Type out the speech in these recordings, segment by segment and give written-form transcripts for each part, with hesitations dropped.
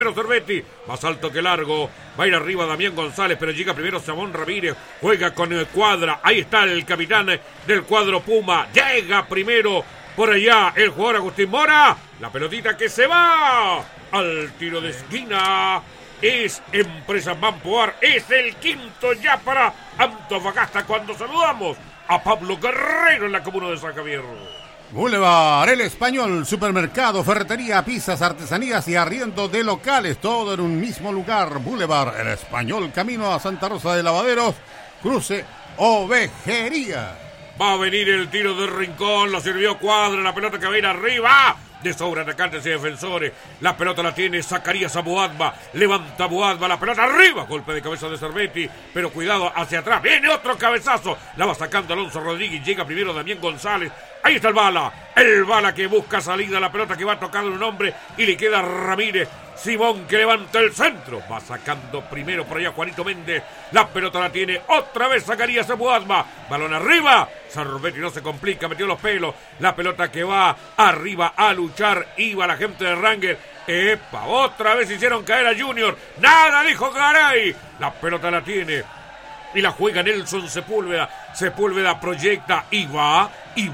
Pero Cervetti, más alto que largo, va a ir arriba Damián González, pero llega primero Simón Ramírez, juega con el Cuadra, ahí está el capitán del cuadro Puma, llega primero por allá el jugador Agustín Mora, la pelotita que se va al tiro de esquina, es Empresa Mampoar, es el quinto ya para Antofagasta cuando saludamos a Pablo Guerrero en la comuna de San Javier. Boulevard, El Español, supermercado, ferretería, pizzas, artesanías y arriendo de locales, todo en un mismo lugar. Boulevard, El Español, camino a Santa Rosa de Lavaderos, cruce Ovejería. Va a venir el tiro de Rincón, lo sirvió Cuadra, la pelota que va a ir arriba. De sobra atacantes y defensores. La pelota la tiene Zacarías Aboadba. Levanta Aboadba, la pelota arriba. Golpe de cabeza de Cervetti. Pero cuidado hacia atrás. Viene otro cabezazo. La va sacando Alonso Rodríguez. Llega primero Damián González. Ahí está el Bala. El Bala que busca salida. La pelota que va tocando un hombre. Y le queda Ramírez. Simón que levanta el centro. Va sacando primero por allá Juanito Méndez. La pelota la tiene otra vez Zacarías Aboadba. Balón arriba. Cervetti no se complica. Metió los pelos. La pelota que va arriba a luchar. Iba la gente de Ranger. Epa, otra vez hicieron caer a Junior. Nada, dijo Garay. La pelota la tiene. Y la juega Nelson Sepúlveda. Sepúlveda proyecta y va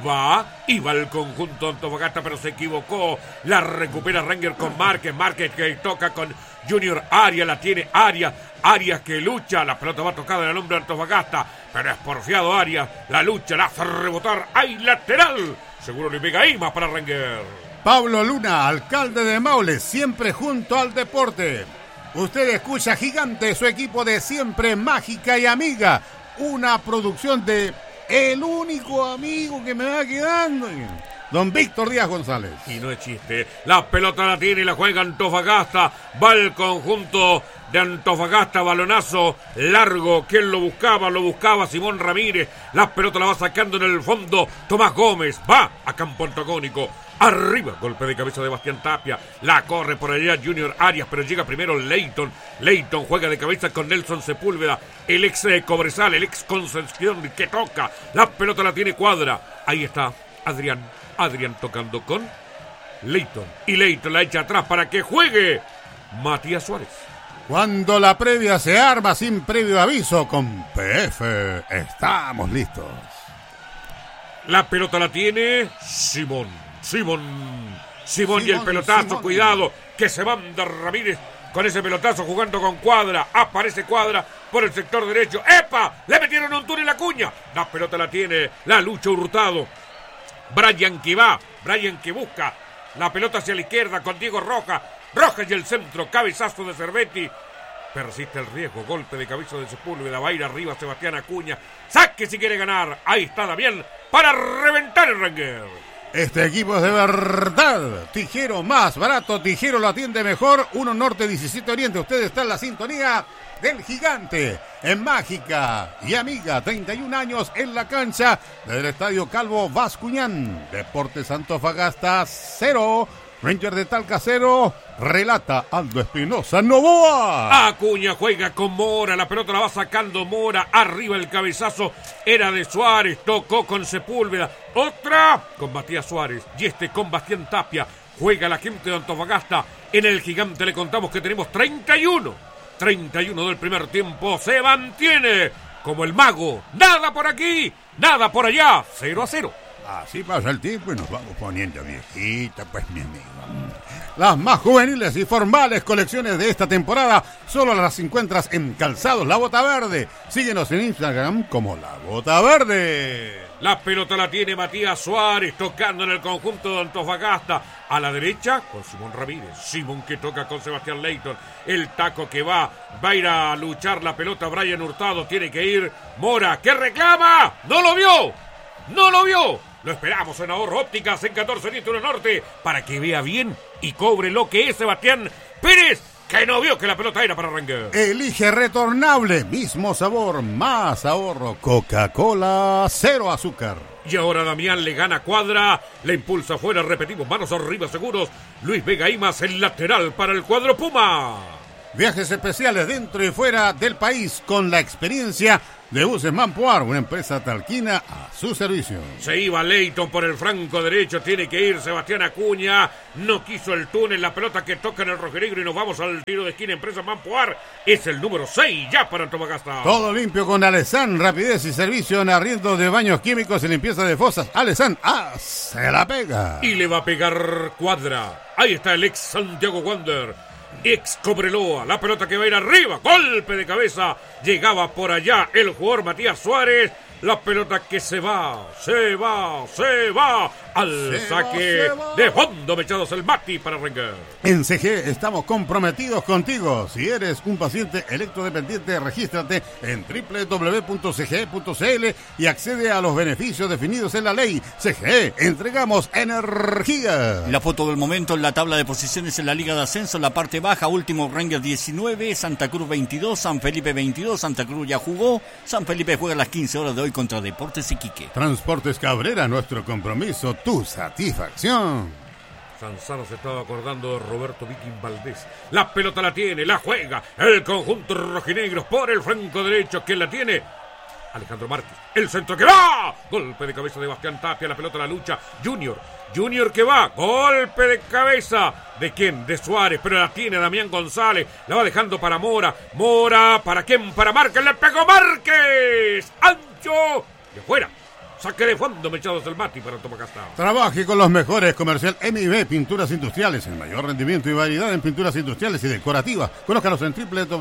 el conjunto Antofagasta, pero se equivocó. La recupera Ranger con Márquez. Márquez que toca con Junior Arias. La tiene Arias. Arias que lucha. La pelota va tocada en el hombre de Antofagasta. Pero es porfiado Arias. La lucha la hace rebotar. ¡Hay lateral! Seguro le pega ahí más para Ranger. Pablo Luna, alcalde de Maule, siempre junto al deporte. Usted escucha Gigante, su equipo de siempre mágica y amiga. Una producción de el único amigo que me va quedando, don Víctor Díaz González. Y no es chiste. La pelota la tiene y la juega Antofagasta. Va el conjunto de Antofagasta. Balonazo largo. ¿Quién lo buscaba? Lo buscaba Simón Ramírez. La pelota la va sacando en el fondo Tomás Gómez. Va a campo antagónico. Arriba, golpe de cabeza de Bastián Tapia. La corre por allá Junior Arias, pero llega primero Leighton. Leighton juega de cabeza con Nelson Sepúlveda. El ex Cobresal, el ex Concepción que toca. La pelota la tiene Cuadra. Ahí está Adrián tocando con Leighton. Y Leighton la echa atrás para que juegue Matías Suárez. Cuando la previa se arma sin previo aviso, con PF estamos listos. La pelota la tiene Simón y el pelotazo, cuidado, que se manda Ramírez con ese pelotazo jugando con Cuadra. Aparece Cuadra por el sector derecho. ¡Epa! Le metieron un túnel a Acuña. La pelota la tiene, la lucha Hurtado. Brian que busca la pelota hacia la izquierda con Diego Rojas y el centro, cabezazo de Cervetti. Persiste el riesgo, golpe de cabeza de Sepúlveda, va a ir arriba Sebastián Acuña. Saque si quiere ganar. Ahí está Damián para reventar el Ranger. Este equipo es de verdad. Tijero más barato, Tijero lo atiende mejor. 1 Norte, 17 Oriente. Usted está en la sintonía del Gigante, en mágica y amiga. 31 años en la cancha del Estadio Calvo Bascuñán. Deportes Antofagasta 0. Ranger de Talca 0. Relata Aldo Espinosa Novoa. Acuña juega con Mora. La pelota la va sacando Mora. Arriba el cabezazo era de Suárez. Tocó con Sepúlveda. Otra con Matías Suárez. Y este con Bastián Tapia. Juega la gente de Antofagasta. En el Gigante le contamos que tenemos 31 del primer tiempo. Se mantiene como el mago. Nada por aquí, nada por allá. 0-0. Así pasa el tiempo y nos vamos poniendo viejita, pues mi amigo. Las más juveniles y formales colecciones de esta temporada solo las encuentras en Calzados La Bota Verde. Síguenos en Instagram como La Bota Verde. La pelota la tiene Matías Suárez tocando en el conjunto de Antofagasta. A la derecha con Simón Ramírez. Simón que toca con Sebastián Leighton. El taco que va a ir a luchar la pelota. Brian Hurtado tiene que ir. Mora que reclama. ¡No lo vio! Lo esperamos en Ahorro Ópticas en 14 Oriente 1 Norte para que vea bien y cobre lo que es Sebastián Pérez, que no vio que la pelota era para Ranger. Elige retornable, mismo sabor, más ahorro. Coca-Cola, 0 azúcar. Y ahora Damián le gana Cuadra, le impulsa afuera, repetimos, manos arriba seguros. Luis Vega Imas, el lateral para el cuadro Puma. Viajes especiales dentro y fuera del país con la experiencia de Buses Mampuar, una empresa talquina a su servicio. Se iba Leighton por el flanco derecho, tiene que ir Sebastián Acuña, no quiso el túnel, la pelota que toca en el rojinegro y nos vamos al tiro de esquina, empresa Mampuar, es el número 6 ya para Antofagasta. Todo limpio con Alessan, rapidez y servicio en arriendo de baños químicos y limpieza de fosas. Alessan, se la pega. Y le va a pegar Cuadra, ahí está el ex Santiago Wander. Ex Cobreloa, la pelota que va a ir arriba, golpe de cabeza, llegaba por allá el jugador Matías Suárez, la pelota que se va al saque de fondo, mechados el Mati para Renguer. En CG estamos comprometidos contigo. Si eres un paciente electrodependiente, regístrate en www.cge.cl y accede a los beneficios definidos en la ley. CGE, entregamos energía. La foto del momento en la tabla de posiciones en la Liga de Ascenso, en la parte baja, último Renguer 19, Santa Cruz 22, San Felipe 22, Santa Cruz ya jugó, San Felipe juega a las 15 horas de hoy contra Deportes Iquique. Transportes Cabrera, nuestro compromiso, tu satisfacción. Sanzano se estaba acordando de Roberto Viking Valdés. La pelota la tiene, la juega el conjunto rojinegros por el flanco derecho. ¿Quién la tiene? Alejandro Márquez. El centro que va. Golpe de cabeza de Bastián Tapia. La pelota la lucha. Junior que va. Golpe de cabeza. ¿De quién? De Suárez. Pero la tiene Damián González. La va dejando para Mora. Mora. ¿Para quién? Para Márquez. Le pegó Márquez. Ancho. De fuera. Saque de fondo, mechados del Mati para Antofagasta. Trabaje con los mejores. Comercial MIB Pinturas Industriales. El mayor rendimiento y variedad en pinturas industriales y decorativas. Conózcanos en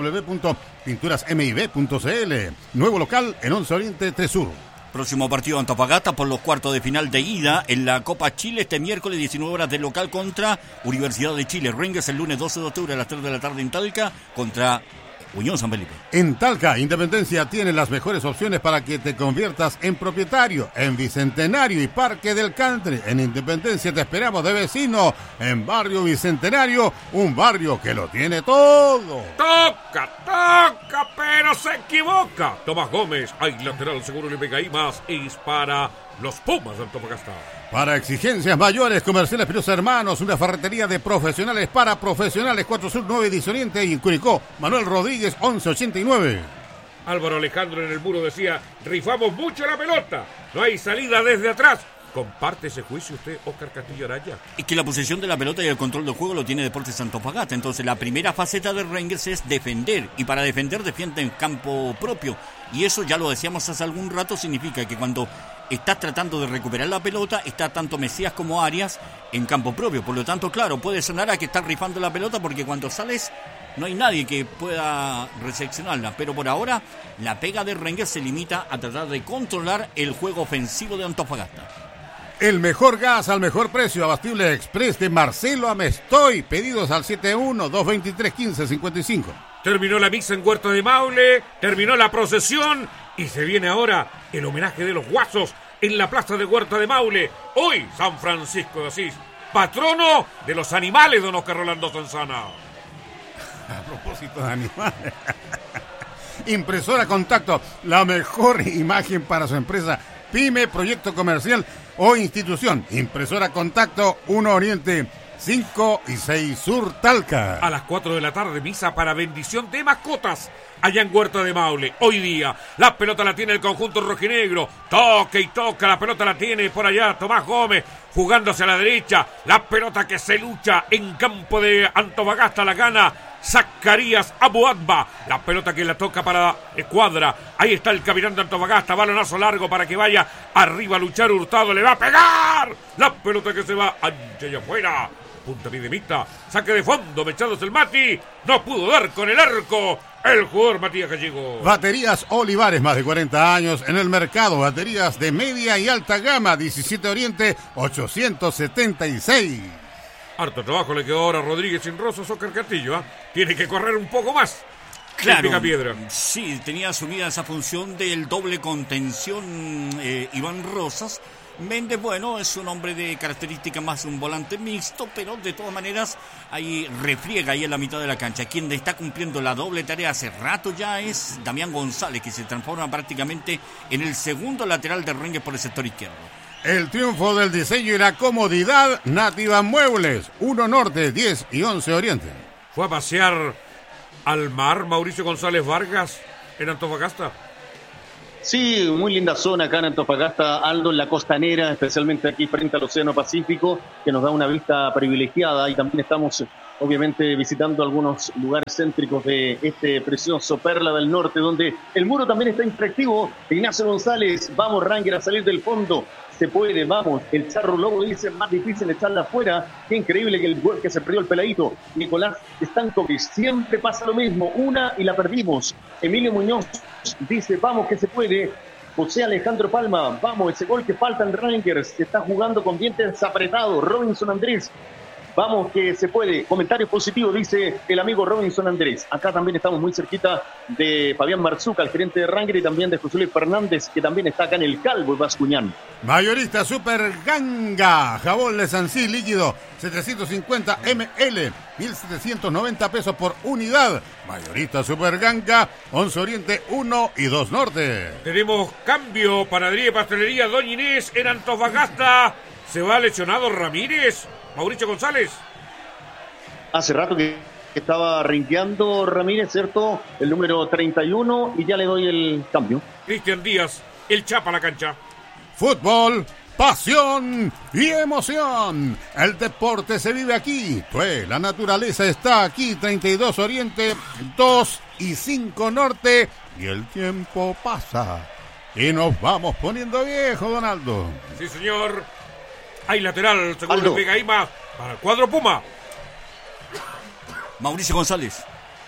www.pinturasmib.cl. Nuevo local en 11 Oriente 3 Sur. Próximo partido Antofagasta por los cuartos de final de ida en la Copa Chile este miércoles 19 horas de local contra Universidad de Chile. Rangers el lunes 12 de octubre a las 3 de la tarde en Talca contra Unión San Felipe. En Talca, Independencia tiene las mejores opciones para que te conviertas en propietario. En Bicentenario y Parque del Country. En Independencia te esperamos de vecino. En Barrio Bicentenario, un barrio que lo tiene todo. Toca, pero se equivoca. Tomás Gómez, hay lateral seguro, le pega ahí más. Es para los Pumas de Antofagasta. Para exigencias mayores, Comercial Espinosa Hermanos, una ferretería de profesionales para profesionales, 4 Sur 9 Edición Oriente y en Curicó, Manuel Rodríguez 1189. Álvaro Alejandro en el muro decía, rifamos mucho la pelota, no hay salida desde atrás. ¿Comparte ese juicio usted, Óscar Castillo Araya? Es que la posesión de la pelota y el control del juego lo tiene Deportes Antofagasta. Entonces la primera faceta de Rangers es defender. Y para defender defiende en campo propio. Y eso ya lo decíamos hace algún rato, significa que cuando estás tratando de recuperar la pelota, está tanto Mesías como Arias en campo propio. Por lo tanto, claro, puede sonar a que estás rifando la pelota porque cuando sales no hay nadie que pueda recepcionarla. Pero por ahora la pega de Rangers se limita a tratar de controlar el juego ofensivo de Antofagasta. El mejor gas al mejor precio, Abastible Express de Marcelo Amestoy. Pedidos al 71-223-1555. Terminó la misa en Huerta de Maule, terminó la procesión y se viene ahora el homenaje de los Guasos en la plaza de Huerta de Maule. Hoy, San Francisco de Asís, patrono de los animales, don Oscar Rolando Sanzana. A propósito de animales. Impresora Contacto, la mejor imagen para su empresa, pyme, proyecto comercial o institución. Impresora Contacto, 1 Oriente 5 y 6 Sur Talca. A las 4 de la tarde, misa para bendición de mascotas allá en Huerta de Maule. Hoy día, la pelota la tiene el conjunto rojinegro. Toca y toca, la pelota la tiene por allá Tomás Gómez, jugándose a la derecha. La pelota que se lucha en campo de Antofagasta, la gana Zacarías Abuadba. La pelota que la toca para Cuadra. Ahí está el capitán de Antofagasta. Balonazo largo para que vaya arriba a luchar Hurtado. Le va a pegar. La pelota que se va ancha y afuera. Punta pie de mixta. Saque de fondo. Mechados el Mati. No pudo dar con el arco el jugador Matías Gallego. Baterías Olivares, más de 40 años en el mercado. Baterías de media y alta gama. 17 Oriente 876. Harto trabajo le quedó ahora a Rodríguez sin Rosas, Óscar Castillo. Tiene que correr un poco más. Claro, Piedra. Sí, tenía asumida esa función del doble contención Iván Rosas. Méndez, bueno, es un hombre de características más un volante mixto, pero de todas maneras ahí refriega ahí en la mitad de la cancha. Quien está cumpliendo la doble tarea hace rato ya es Damián González, que se transforma prácticamente en el segundo lateral de Rangers por el sector izquierdo. El triunfo del diseño y la comodidad, Nativa Muebles, 1 Norte, 10 y 11 Oriente. Fue a pasear al mar Mauricio González Vargas en Antofagasta. Sí, muy linda zona acá en Antofagasta, Aldo, en la costanera, especialmente aquí frente al Océano Pacífico, que nos da una vista privilegiada, y también estamos obviamente visitando algunos lugares céntricos de este precioso Perla del Norte, donde el muro también está interactivo. Ignacio González, vamos Ranger a salir del fondo. Se puede, vamos. El Charro Lobo dice, más difícil echarla afuera. Qué increíble que el gol que se perdió el peladito. Nicolás Stankovic, siempre pasa lo mismo. Una y la perdimos. Emilio Muñoz dice, vamos que se puede. José Alejandro Palma, vamos, ese gol que falta en Rangers. Se está jugando con dientes apretados. Robinson Andrés, vamos que se puede. Comentario positivo, dice el amigo Robinson Andrés. Acá también estamos muy cerquita de Fabián Marzuca, el gerente de Ranger, y también de José Luis Fernández, que también está acá en el Calvo y Bascuñán. Mayorista Super Ganga, jabón de Sancí líquido, 750 ml, 1.790 pesos por unidad. Mayorista Super Ganga, 11 Oriente 1 y 2 Norte. Tenemos cambio, panadería y pastelería Doña Inés en Antofagasta. Se va lesionado Ramírez. Mauricio González. Hace rato que estaba rinqueando Ramírez, ¿cierto? El número 31, y ya le doy el cambio. Cristian Díaz, el Chapa a la cancha. Fútbol, pasión y emoción. El deporte se vive aquí. Pues la naturaleza está aquí. 32 Oriente, 2 y 5 Norte. Y el tiempo pasa. Y nos vamos poniendo viejos, Donaldo. Sí, señor. Hay lateral, según Luis Gaima, para el cuadro Puma. Mauricio González.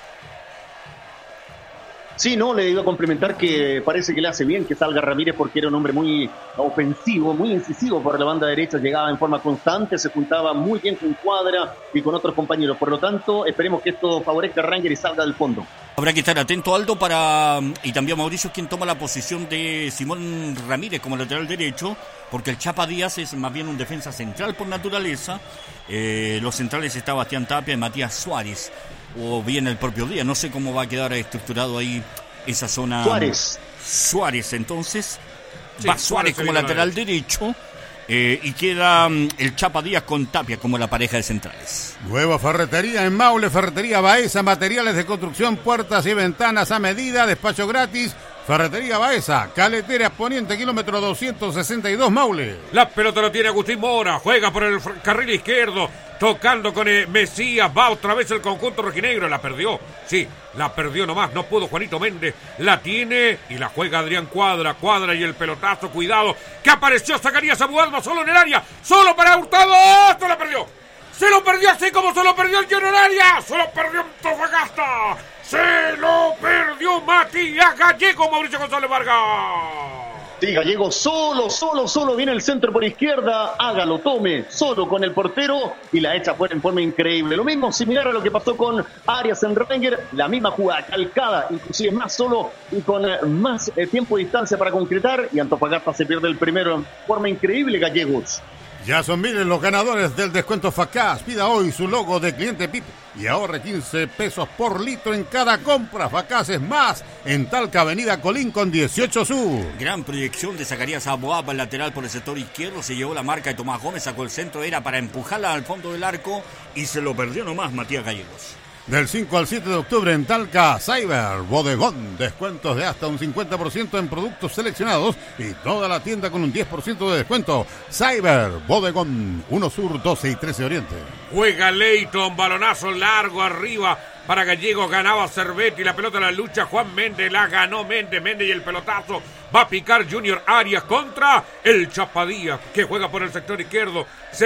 Sí, no, le iba a complementar que parece que le hace bien que salga Ramírez, porque era un hombre muy ofensivo, muy incisivo por la banda derecha, llegaba en forma constante, se juntaba muy bien con Cuadra y con otros compañeros. Por lo tanto, esperemos que esto favorezca a Ranger y salga del fondo. Habrá que estar atento, Aldo, y también Mauricio, quien toma la posición de Simón Ramírez como lateral derecho, porque el Chapa Díaz es más bien un defensa central por naturaleza. Los centrales está Bastián Tapia y Matías Suárez, o bien el propio Díaz. No sé cómo va a quedar estructurado ahí esa zona. Suárez, entonces. Sí, va Suárez como lateral derecho. Y queda el Chapa Díaz con Tapia como la pareja de centrales. Nueva ferretería en Maule, Ferretería Baeza, materiales de construcción, puertas y ventanas a medida, despacho gratis. Ferretería Baeza, Caletera Poniente, kilómetro 262 Maule. La pelota la tiene Agustín Mora, juega por el carril izquierdo, tocando con Mesías, va otra vez el conjunto rojinegro, la perdió, sí, la perdió nomás, no pudo Juanito Méndez, la tiene y la juega Adrián Cuadra y el pelotazo, cuidado, que apareció Zacarías Abualma solo en el área, solo para Hurtado, ¡esto la perdió! Se lo perdió así como se lo perdió el Junior Arias, se lo perdió Antofagasta, se lo perdió Matías Gallego, Mauricio González Vargas. Sí, Gallego solo viene el centro por izquierda, hágalo, tome, solo con el portero y la echa fuera en forma increíble. Lo mismo, similar a lo que pasó con Arias en Ranger, la misma jugada calcada, inclusive más solo y con más tiempo de distancia para concretar, y Antofagasta se pierde el primero en forma increíble, Gallegos. Ya son miles los ganadores del descuento Facaz. Pida hoy su logo de cliente PIP y ahorre 15 pesos por litro en cada compra. Facaz es más en Talca, Avenida Colín con 18 Sur. Gran proyección de Zacarías Aboaba, el lateral por el sector izquierdo. Se llevó la marca de Tomás Gómez, sacó el centro, era para empujarla al fondo del arco y se lo perdió nomás Matías Gallegos. Del 5 al 7 de octubre en Talca, Cyber Bodegón. Descuentos de hasta un 50% en productos seleccionados y toda la tienda con un 10% de descuento. Cyber Bodegón, 1 Sur, 12 y 13 Oriente. Juega Leighton, balonazo largo arriba para Gallegos, ganaba Cervetti, la pelota en la lucha, Juan Méndez, la ganó Méndez y el pelotazo va a picar Junior Arias contra el Chapadía, que juega por el sector izquierdo.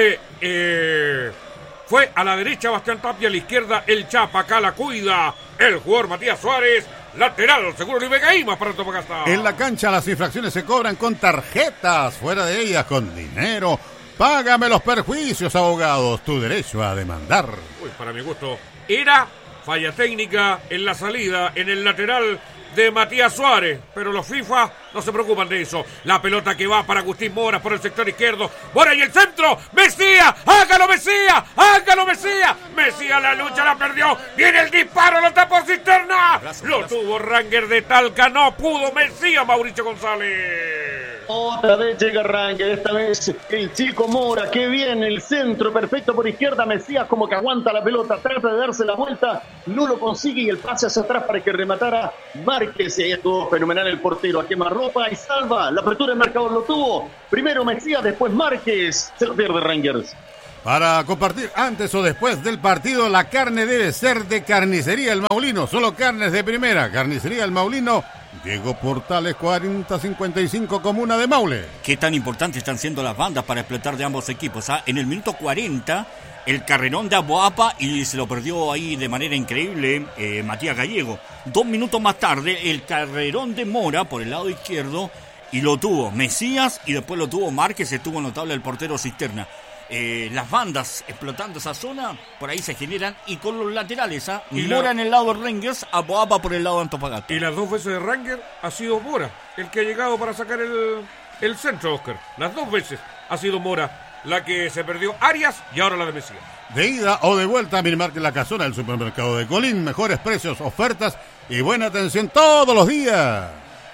Fue a la derecha Bastián Tapia, a la izquierda el Chapa, acá la cuida el jugador Matías Suárez, lateral, seguro Luis Gaima para Antofagasta. En la cancha las infracciones se cobran con tarjetas, fuera de ellas con dinero. Págame los perjuicios, abogados, tu derecho a demandar. Uy, para mi gusto, era falla técnica en la salida, en el lateral de Matías Suárez, pero los FIFA no se preocupan de eso. La pelota que va para Agustín Mora por el sector izquierdo, Mora y el centro, Mesías, hágalo Mesías, Mesías la lucha, la perdió, viene el disparo, lo tapó Cisterna, lo tuvo Ranger de Talca, no pudo Mesías, Mauricio González. Otra vez llega Rangers, esta vez el chico Mora, que viene el centro perfecto por izquierda, Mesías como que aguanta la pelota, trata de darse la vuelta, no lo consigue y el pase hacia atrás para que rematara Márquez. Y estuvo fenomenal el portero, a quemarropa y salva, la apertura del marcador lo tuvo, primero Mesías, después Márquez, se lo pierde Rangers. Para compartir antes o después del partido, la carne debe ser de Carnicería El Maulino. Solo carnes de primera. Carnicería El Maulino, Diego Portales 4055, Comuna de Maule. Qué tan importantes están siendo las bandas para explotar de ambos equipos. En el minuto 40, el carrerón de Aboapa y se lo perdió ahí de manera increíble Matías Gallego. 2 minutos más tarde, el carrerón de Mora por el lado izquierdo y lo tuvo Mesías y después lo tuvo Márquez. Estuvo notable el portero Cisterna. Las bandas explotando esa zona, por ahí se generan, y con los laterales, Mora en el lado de Rangers, Aboapa por el lado de Antofagasta. Y las 2 veces de Rangers ha sido Mora el que ha llegado para sacar el centro, Oscar. Las 2 veces ha sido Mora la que se perdió Arias y ahora la de Mesías. De ida o de vuelta, Minimarket La Casona, el supermercado de Colín. Mejores precios, ofertas y buena atención todos los días.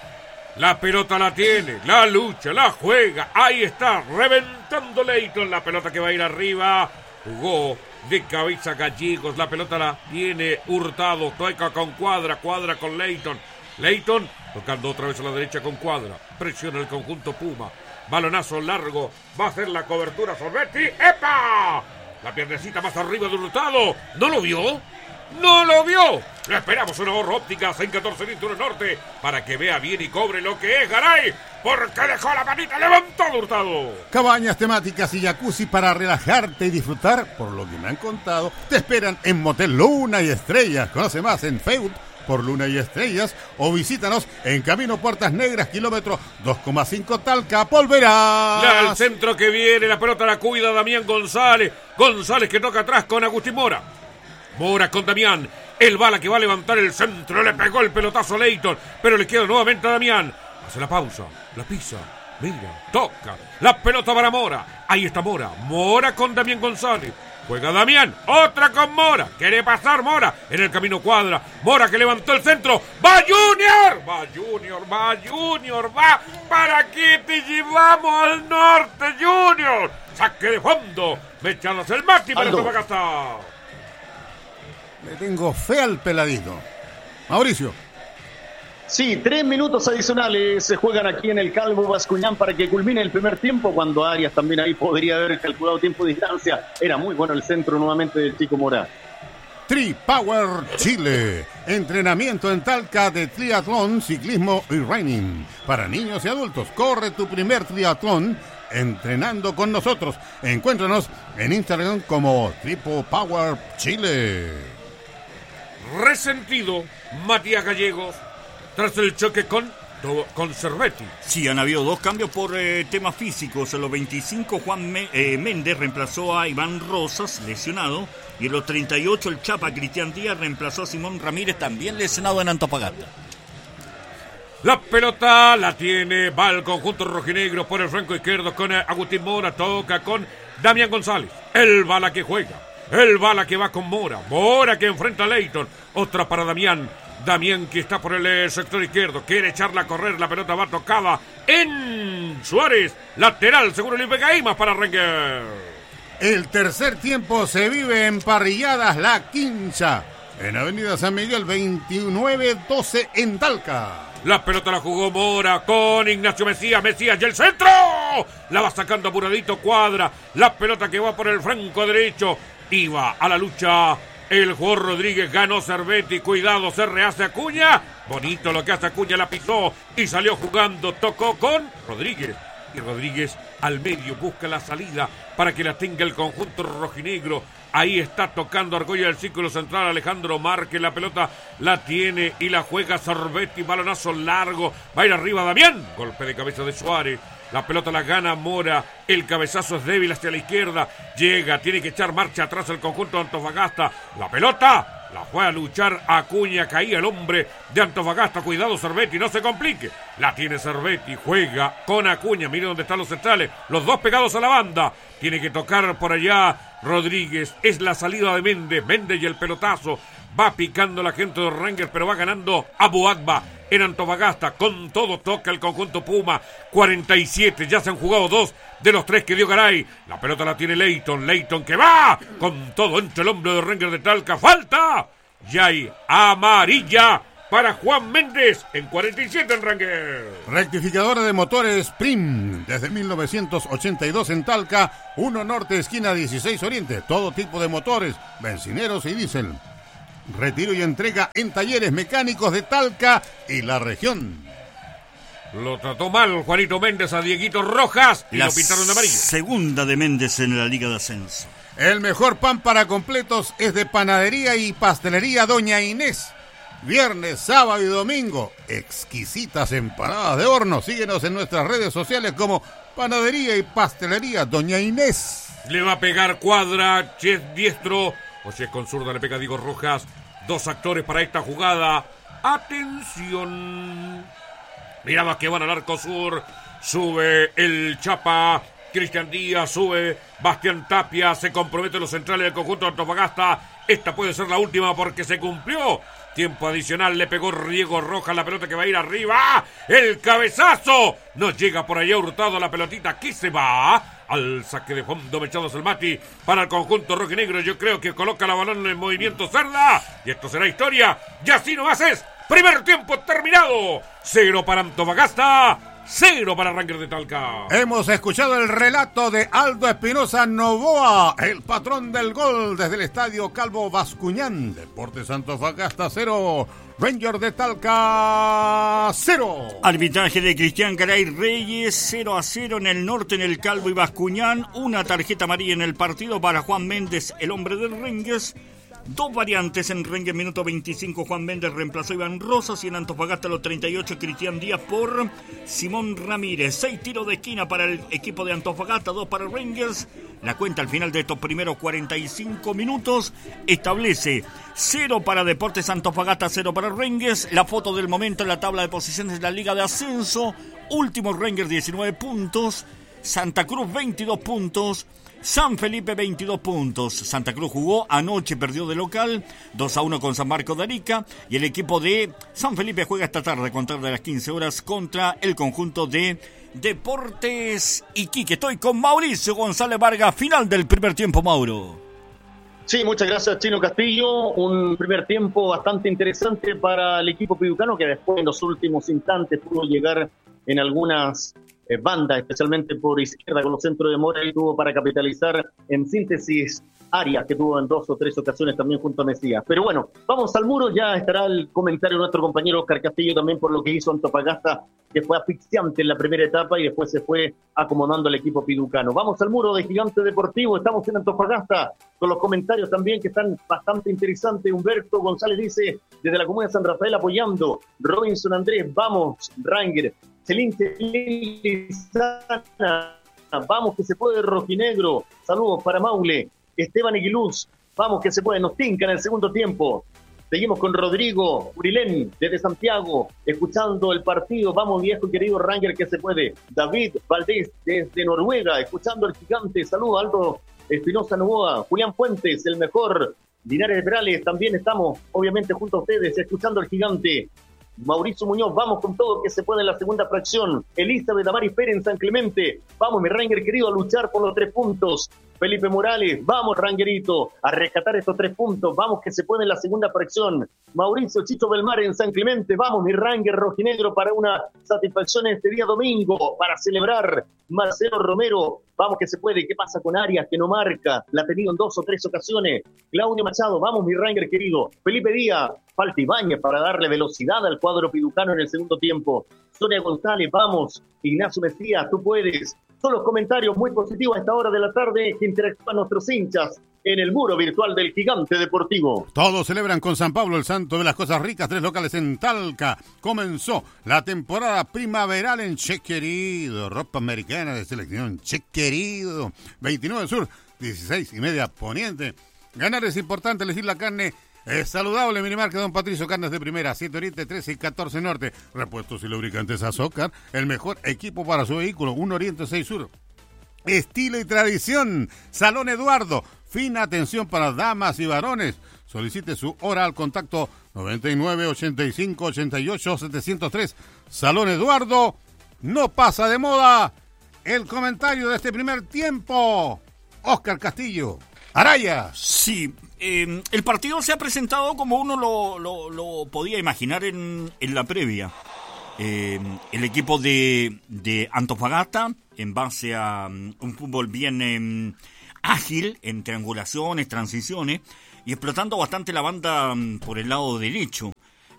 La pelota la tiene, la lucha, la juega. Ahí está, reventando Leighton. La pelota que va a ir arriba. Jugó de cabeza Gallegos. La pelota la tiene Hurtado. Toca con Cuadra, Cuadra con Leighton. Leighton tocando otra vez a la derecha con Cuadra. Presiona el conjunto Puma. Balonazo largo. Va a hacer la cobertura Sorbetti. ¡Epa! La piernecita más arriba de Hurtado. ¿No lo vio? ¡No lo vio! Le esperamos una Ahorro Ópticas en 14 Cinturón Norte para que vea bien y cobre lo que es, Garay, porque dejó la manita levantada Hurtado. Cabañas temáticas y jacuzzi para relajarte y disfrutar, por lo que me han contado, te esperan en Motel Luna y Estrellas. Conoce más en Facebook por Luna y Estrellas o visítanos en Camino Puertas Negras, kilómetro 2,5 Talca, Polverás. Al centro que viene, la pelota la cuida Damián González. González que toca atrás con Agustín Mora. Mora con Damián, el bala que va a levantar el centro, le pegó el pelotazo a Leighton, pero le queda nuevamente a Damián, hace la pausa, la pisa, mira, toca, la pelota para Mora, ahí está Mora, Mora con Damián González, juega Damián, otra con Mora, quiere pasar Mora, en el camino Cuadra, Mora que levantó el centro, va Junior, va Junior, va Junior, va, ¿para qué te llevamos al norte Junior? Saque de fondo, mechados el máximo para Antofagasta. Le tengo fe al peladito. Mauricio. Sí, 3 minutos adicionales se juegan aquí en el Calvo Bascuñán para que culmine el primer tiempo, cuando Arias también ahí podría haber calculado tiempo de distancia. Era muy bueno el centro nuevamente del chico Mora. Tri-Power Chile. Entrenamiento en Talca de triatlón, ciclismo y running. Para niños y adultos, corre tu primer triatlón entrenando con nosotros. Encuéntranos en Instagram como Tri-Power Chile. Resentido Matías Gallegos tras el choque con Sorbetti. Sí, han habido 2 cambios por temas físicos. En los 25 Juan Méndez reemplazó a Iván Rosas, lesionado, y en los 38 el Chapa Cristian Díaz reemplazó a Simón Ramírez, también lesionado en Antofagasta. La pelota la tiene, va el conjunto rojinegro por el flanco izquierdo con Agustín Mora, toca con Damián González, el bala que juega. El bala que va con Mora. Mora que enfrenta a Leighton. Otra para Damián. Damián que está por el sector izquierdo. Quiere echarla a correr. La pelota va tocada en Suárez. Lateral. Seguro le pega ahí más para Rangers. El tercer tiempo se vive en Parrilladas La Quincha. En Avenida San Miguel 2912 en Talca. La pelota la jugó Mora con Ignacio Mesías. Mesías y el centro. La va sacando apuradito Cuadra. La pelota que va por el flanco derecho. Iba a la lucha el jugador Rodríguez, ganó Cervetti, cuidado, se rehace Acuña, bonito lo que hace Acuña, la pisó y salió jugando, tocó con Rodríguez, y Rodríguez al medio busca la salida para que la tenga el conjunto rojinegro. Ahí está tocando Argolla del círculo central, Alejandro Márquez, la pelota la tiene y la juega Sorbetti, balonazo largo, va a ir arriba Damián, golpe de cabeza de Suárez. La pelota la gana Mora, el cabezazo es débil hacia la izquierda, llega, tiene que echar marcha atrás el conjunto de Antofagasta, la pelota la fue a luchar Acuña, caía el hombre de Antofagasta, cuidado Cervetti, no se complique, la tiene Cervetti, juega con Acuña, mire dónde están los centrales, los dos pegados a la banda, tiene que tocar por allá Rodríguez, es la salida de Méndez y el pelotazo, va picando la gente de Rangers, pero va ganando Aboadba. en Antofagasta. Con todo toca el conjunto Puma. 47, ya se han jugado 2 de los 3 que dio Garay. La pelota la tiene Leighton que va con todo entre el hombro de Rangers de Talca. Falta. Ya hay amarilla para Juan Méndez en 47 en Rangers. Rectificadora de motores Prim, desde 1982 en Talca, 1 Norte, esquina 16 Oriente. Todo tipo de motores, bencineros y diésel. Retiro y entrega en talleres mecánicos de Talca y la región. Lo trató mal Juanito Méndez a Dieguito Rojas y lo pintaron de amarillo. Segunda de Méndez en la Liga de Ascenso. El mejor pan para completos es de Panadería y Pastelería Doña Inés. Viernes, sábado y domingo, exquisitas empanadas de horno. Síguenos en nuestras redes sociales como Panadería y Pastelería Doña Inés. Le va a pegar Cuadra, si es diestro o si es con zurda le pega Diego Rojas. 2 actores para esta jugada. Atención. Mirada que van al arco sur. Sube el Chapa. Cristian Díaz, sube Bastián Tapia. Se comprometen los centrales del conjunto de Antofagasta. Esta puede ser la última porque se cumplió. Tiempo adicional, le pegó Diego Rojas, la pelota que va a ir arriba. El cabezazo. No llega por allá Hurtado, la pelotita aquí se va. Al saque de fondo, Mechado Salmati para el conjunto rojinegro. Yo creo que coloca la balón en movimiento Cerda. Y esto será historia. Y así nomás es. Primer tiempo terminado. 0 para Antofagasta, 0 para Rangers de Talca. Hemos escuchado el relato de Aldo Espinosa Novoa, el patrón del gol desde el estadio Calvo Bascuñán. Deportes Antofagasta 0, Rangers de Talca 0. Arbitraje de Cristian Garay Reyes, 0-0 en el norte, en el Calvo y Bascuñán. Una tarjeta amarilla en el partido para Juan Méndez, el hombre del Rangers. 2 variantes en Rangers, minuto 25, Juan Méndez reemplazó a Iván Rosas y en Antofagasta los 38, Cristian Díaz por Simón Ramírez. 6 tiros de esquina para el equipo de Antofagasta, 2 para Rangers. La cuenta al final de estos primeros 45 minutos establece 0 para Deportes Antofagasta, 0 para Rangers. La foto del momento en la tabla de posiciones de la Liga de Ascenso. Último Rangers 19 puntos, Santa Cruz 22 puntos, San Felipe 22 puntos. Santa Cruz jugó anoche, perdió de local 2-1 con San Marcos de Arica. Y el equipo de San Felipe juega esta tarde a contar de las 15 horas contra el conjunto de Deportes Iquique. Estoy con Mauricio González Vargas. Final del primer tiempo, Mauro. Sí, muchas gracias, Chino Castillo. Un primer tiempo bastante interesante para el equipo piducano, que después en los últimos instantes pudo llegar en algunas banda, especialmente por izquierda con los centros de Mora, y tuvo para capitalizar en síntesis áreas que tuvo en 2 o 3 ocasiones también junto a Mesías. Pero bueno, vamos al muro, ya estará el comentario de nuestro compañero Oscar Castillo también por lo que hizo Antofagasta, que fue asfixiante en la primera etapa y después se fue acomodando el equipo piducano. Vamos al muro de Gigante Deportivo, estamos en Antofagasta, con los comentarios también que están bastante interesantes. Humberto González dice, desde la comuna de San Rafael apoyando. Robinson Andrés, vamos, Ranger. Celine Lizana, vamos que se puede, rojinegro. Saludos para Maule. Esteban Eguiluz, vamos que se puede, nos tinca en el segundo tiempo. Seguimos con Rodrigo Urilén desde Santiago, escuchando el partido. Vamos, viejo querido Ranger, que se puede. David Valdés desde Noruega, escuchando el Gigante. Saludos, Aldo Espinosa Novoa. Julián Fuentes, el mejor. Linares de Perales, también estamos, obviamente, junto a ustedes, escuchando el Gigante. Mauricio Muñoz, vamos con todo que se puede en la segunda fracción. Elizabeth Amaris Pérez en San Clemente. Vamos, mi Ranger querido, a luchar por los 3 puntos. Felipe Morales, vamos, Rangerito, a rescatar estos 3 puntos. Vamos que se puede en la segunda fracción. Mauricio Chicho Belmar en San Clemente. Vamos, mi Ranger rojinegro, para una satisfacción este día domingo, para celebrar. Marcelo Romero, vamos que se puede. ¿Qué pasa con Arias, que no marca? La ha tenido en 2 o 3 ocasiones. Claudio Machado, vamos, mi Ranger querido. Felipe Díaz, falta Ibáñez para darle velocidad al cuadro piducano en el segundo tiempo. Sonia González, vamos. Ignacio Mesías, tú puedes. Son los comentarios muy positivos a esta hora de la tarde que interactúan nuestros hinchas en el muro virtual del Gigante Deportivo. Todos celebran con San Pablo, el santo de las cosas ricas. 3 locales en Talca. Comenzó la temporada primaveral en Che Querido. Ropa americana de selección Che Querido. 29 Sur, 16:30 Poniente. Ganar es importante, elegir la carne es saludable. Minimarca Don Patricio, carnes de primera, 7 Oriente, 13 y 14 Norte. Repuestos y lubricantes Azócar, el mejor equipo para su vehículo. 1 Oriente, 6 Sur. Estilo y tradición, Salón Eduardo. Fina atención para damas y varones. Solicite su hora al contacto 99 85 88 703. Salón Eduardo, no pasa de moda. El comentario de este primer tiempo, Óscar Castillo. Araya. Sí, el partido se ha presentado como uno lo podía imaginar en la previa. El equipo de Antofagasta, en base a un fútbol bien ágil, en triangulaciones, transiciones, y explotando bastante la banda por el lado derecho.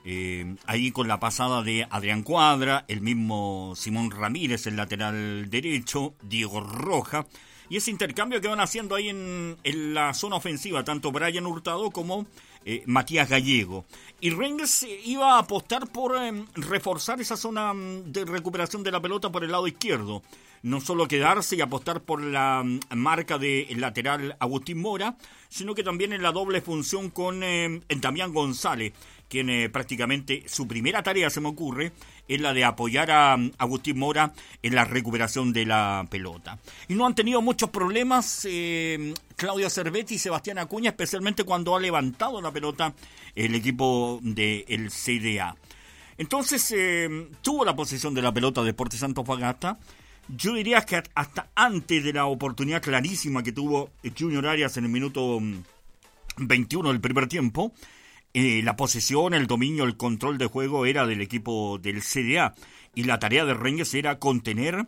Ahí con la pasada de Adrián Cuadra, el mismo Simón Ramírez, el lateral derecho, Diego Roja, y ese intercambio que van haciendo ahí en la zona ofensiva, tanto Brian Hurtado como Matías Gallego. Y Rangers iba a apostar por reforzar esa zona de recuperación de la pelota por el lado izquierdo. No solo quedarse y apostar por la marca del lateral Agustín Mora, sino que también en la doble función con Damián González, quien prácticamente su primera tarea, se me ocurre, es la de apoyar a Agustín Mora en la recuperación de la pelota. Y no han tenido muchos problemas Claudio Cervetti y Sebastián Acuña, especialmente cuando ha levantado la pelota el equipo del CDA. Entonces tuvo la posesión de la pelota Deportes Antofagasta. Yo diría que hasta antes de la oportunidad clarísima que tuvo Junior Arias en el minuto 21 del primer tiempo, la posesión, el dominio, el control de juego era del equipo del CDA, y la tarea de Rangers era contener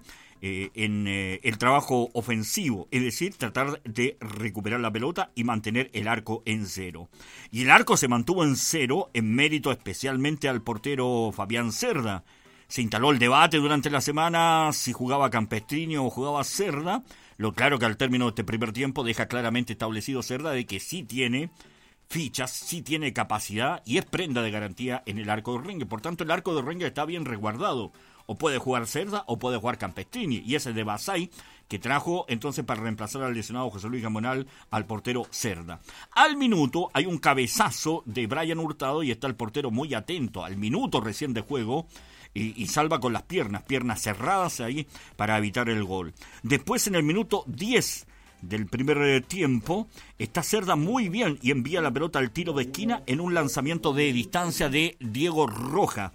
en el trabajo ofensivo, es decir, tratar de recuperar la pelota y mantener el arco en cero. Y el arco se mantuvo en cero en mérito especialmente al portero Fabián Cerda. Se instaló el debate durante la semana si jugaba Campestrini o jugaba Cerda. Lo claro que al término de este primer tiempo deja claramente establecido Cerda de que sí tiene fichas, sí tiene capacidad y es prenda de garantía en el arco de Rangers. Por tanto, el arco de Rangers está bien resguardado. O puede jugar Cerda o puede jugar Campestrini. Y ese de Basay que trajo entonces para reemplazar al lesionado José Luis Gamonal al portero Cerda. Al minuto hay un cabezazo de Brian Hurtado y está el portero muy atento. Al minuto recién de juego y salva con las piernas cerradas ahí para evitar el gol. Después en el minuto 10 del primer tiempo está Cerda muy bien y envía la pelota al tiro de esquina en un lanzamiento de distancia de Diego Roja,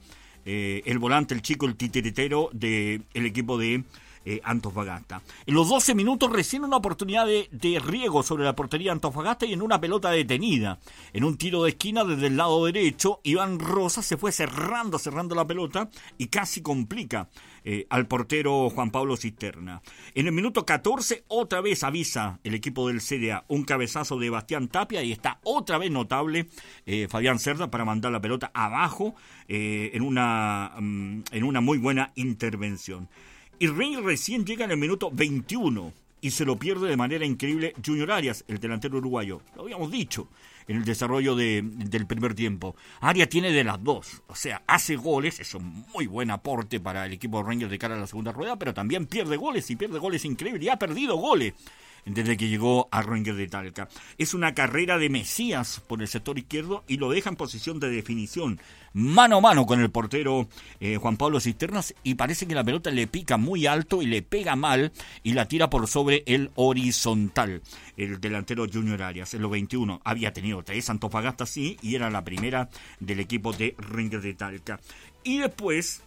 el volante, el chico, el titiritero del equipo de Antofagasta. En los 12 minutos recién una oportunidad de riego sobre la portería de Antofagasta y en una pelota detenida. En un tiro de esquina desde el lado derecho, Iván Rosa se fue cerrando la pelota y casi complica al portero Juan Pablo Cisterna. En el minuto 14 otra vez avisa el equipo del CDA un cabezazo de Bastián Tapia y está otra vez notable Fabián Cerda para mandar la pelota abajo en una muy buena intervención. Y Rangers recién llega en el minuto 21 y se lo pierde de manera increíble Junior Arias, el delantero uruguayo. Lo habíamos dicho en el desarrollo del primer tiempo. Arias tiene de las dos, o sea, hace goles, es un muy buen aporte para el equipo de Rangers de cara a la segunda rueda, pero también pierde goles increíbles y ha perdido goles desde que llegó a Rangers de Talca. Es una carrera de Mesías por el sector izquierdo y lo deja en posición de definición, mano a mano con el portero Juan Pablo Cisternas, y parece que la pelota le pica muy alto y le pega mal y la tira por sobre el horizontal. El delantero Junior Arias en los 21 había tenido 3 Antofagasta, sí, y era la primera del equipo de Rangers de Talca. Y después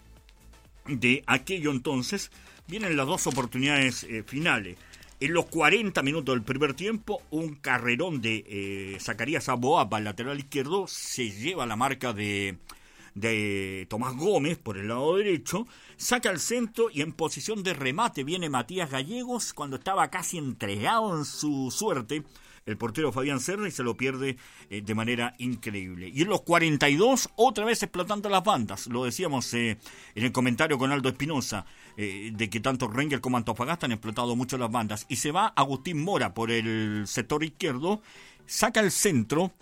de aquello entonces vienen las dos oportunidades finales. En los 40 minutos del primer tiempo, un carrerón de Zacarías Aboaba, el lateral izquierdo, se lleva la marca de Tomás Gómez por el lado derecho, saca el centro y en posición de remate viene Matías Gallegos cuando estaba casi entregado en su suerte el portero Fabián Cerda y se lo pierde de manera increíble. Y en los 42, otra vez explotando las bandas. Lo decíamos en el comentario con Aldo Espinosa, de que tanto Rangers como Antofagasta han explotado mucho las bandas. Y se va Agustín Mora por el sector izquierdo, saca el centro,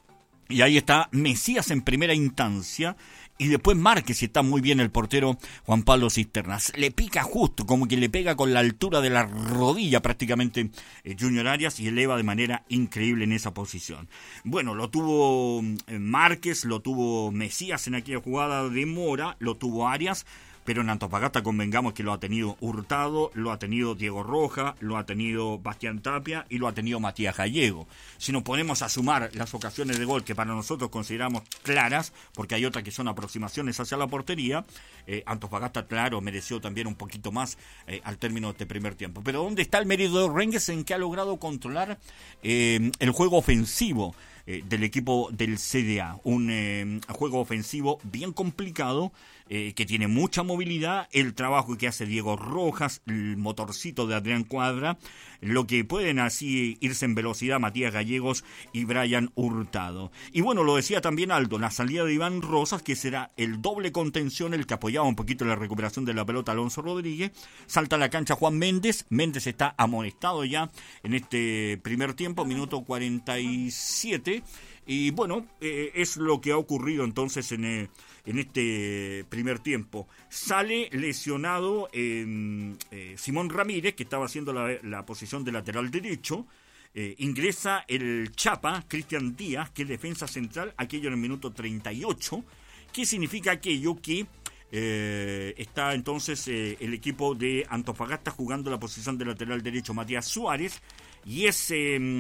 y ahí está Mesías en primera instancia, y después Márquez, y está muy bien el portero Juan Pablo Cisternas. Le pica justo, como que le pega con la altura de la rodilla prácticamente Junior Arias y eleva de manera increíble en esa posición. Bueno, lo tuvo Márquez, lo tuvo Mesías en aquella jugada de Mora, lo tuvo Arias. pero en Antofagasta convengamos que lo ha tenido Hurtado, lo ha tenido Diego Roja, lo ha tenido Bastián Tapia y lo ha tenido Matías Gallego. Si nos ponemos a sumar las ocasiones de gol que para nosotros consideramos claras, porque hay otras que son aproximaciones hacia la portería, Antofagasta, claro, mereció también un poquito más al término de este primer tiempo. Pero ¿dónde está el mérito de Rangers en que ha logrado controlar el juego ofensivo del equipo del CDA? Un juego ofensivo bien complicado, que tiene mucha movilidad, el trabajo que hace Diego Rojas, el motorcito de Adrián Cuadra, lo que pueden así irse en velocidad Matías Gallegos y Brian Hurtado. Y bueno, lo decía también Aldo, la salida de Iván Rosas, que será el doble contención, el que apoyaba un poquito la recuperación de la pelota Alonso Rodríguez. Salta a la cancha Juan Méndez está amonestado ya en este primer tiempo, minuto 47. Y bueno, es lo que ha ocurrido entonces en este primer tiempo. Sale lesionado Simón Ramírez, que estaba haciendo la posición de lateral derecho. Ingresa el Chapa, Cristian Díaz, que es defensa central, aquello en el minuto 38. ¿Qué significa aquello? Que está entonces el equipo de Antofagasta jugando la posición de lateral derecho Matías Suárez, y es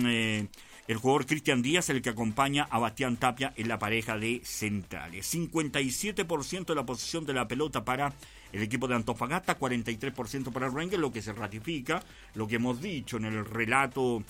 el jugador Cristian Díaz el que acompaña a Bastián Tapia en la pareja de centrales. 57% de la posición de la pelota para el equipo de Antofagasta, 43% para Rangers, lo que se ratifica lo que hemos dicho en el relato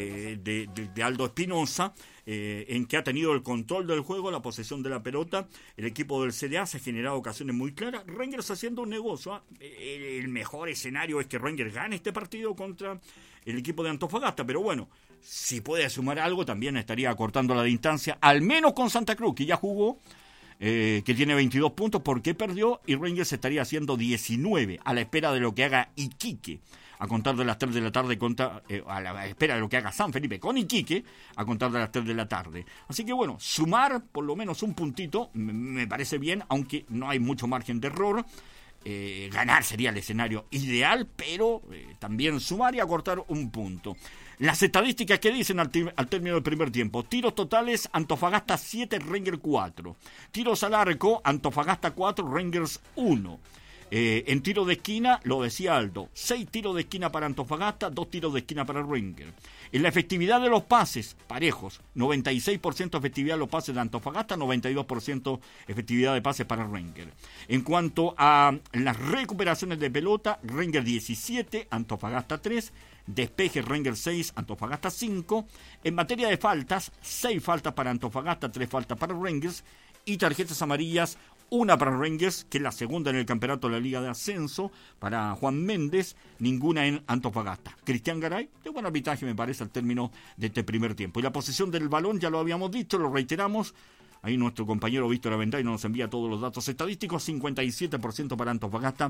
de Aldo Espinosa, en que ha tenido el control del juego, la posesión de la pelota. El equipo del CDA se ha generado ocasiones muy claras. Rangers haciendo un negocio. El mejor escenario es que Rangers gane este partido contra el equipo de Antofagasta, pero bueno, si puede sumar algo también estaría acortando la distancia, al menos con Santa Cruz, que ya jugó, que tiene 22 puntos porque perdió, y Rangers estaría haciendo 19 a la espera de lo que haga Iquique a contar de las 3 de la tarde, a la espera de lo que haga San Felipe con Iquique a contar de las 3 de la tarde. Así que bueno, sumar por lo menos un puntito me parece bien, aunque no hay mucho margen de error. Ganar sería el escenario ideal, pero también sumar y acortar un punto. Las estadísticas que dicen al término del primer tiempo: tiros totales, Antofagasta 7, Rangers 4. Tiros al arco, Antofagasta 4, Rangers 1. En tiro de esquina, lo decía Aldo, 6 tiros de esquina para Antofagasta, 2 tiros de esquina para Rangers. En la efectividad de los pases, parejos, 96% efectividad de los pases de Antofagasta, 92% efectividad de pases para Rangers. En cuanto a las recuperaciones de pelota, Rangers 17, Antofagasta 3, despeje Rangers 6, Antofagasta 5. En materia de faltas, 6 faltas para Antofagasta, 3 faltas para Rangers, y tarjetas amarillas, una para Rangers, que es la segunda en el campeonato de la Liga de Ascenso, para Juan Méndez, ninguna en Antofagasta. Cristian Garay, de buen arbitraje me parece al término de este primer tiempo. Y la posesión del balón, ya lo habíamos dicho, lo reiteramos. Ahí nuestro compañero Víctor Avendaño nos envía todos los datos estadísticos: 57% para Antofagasta,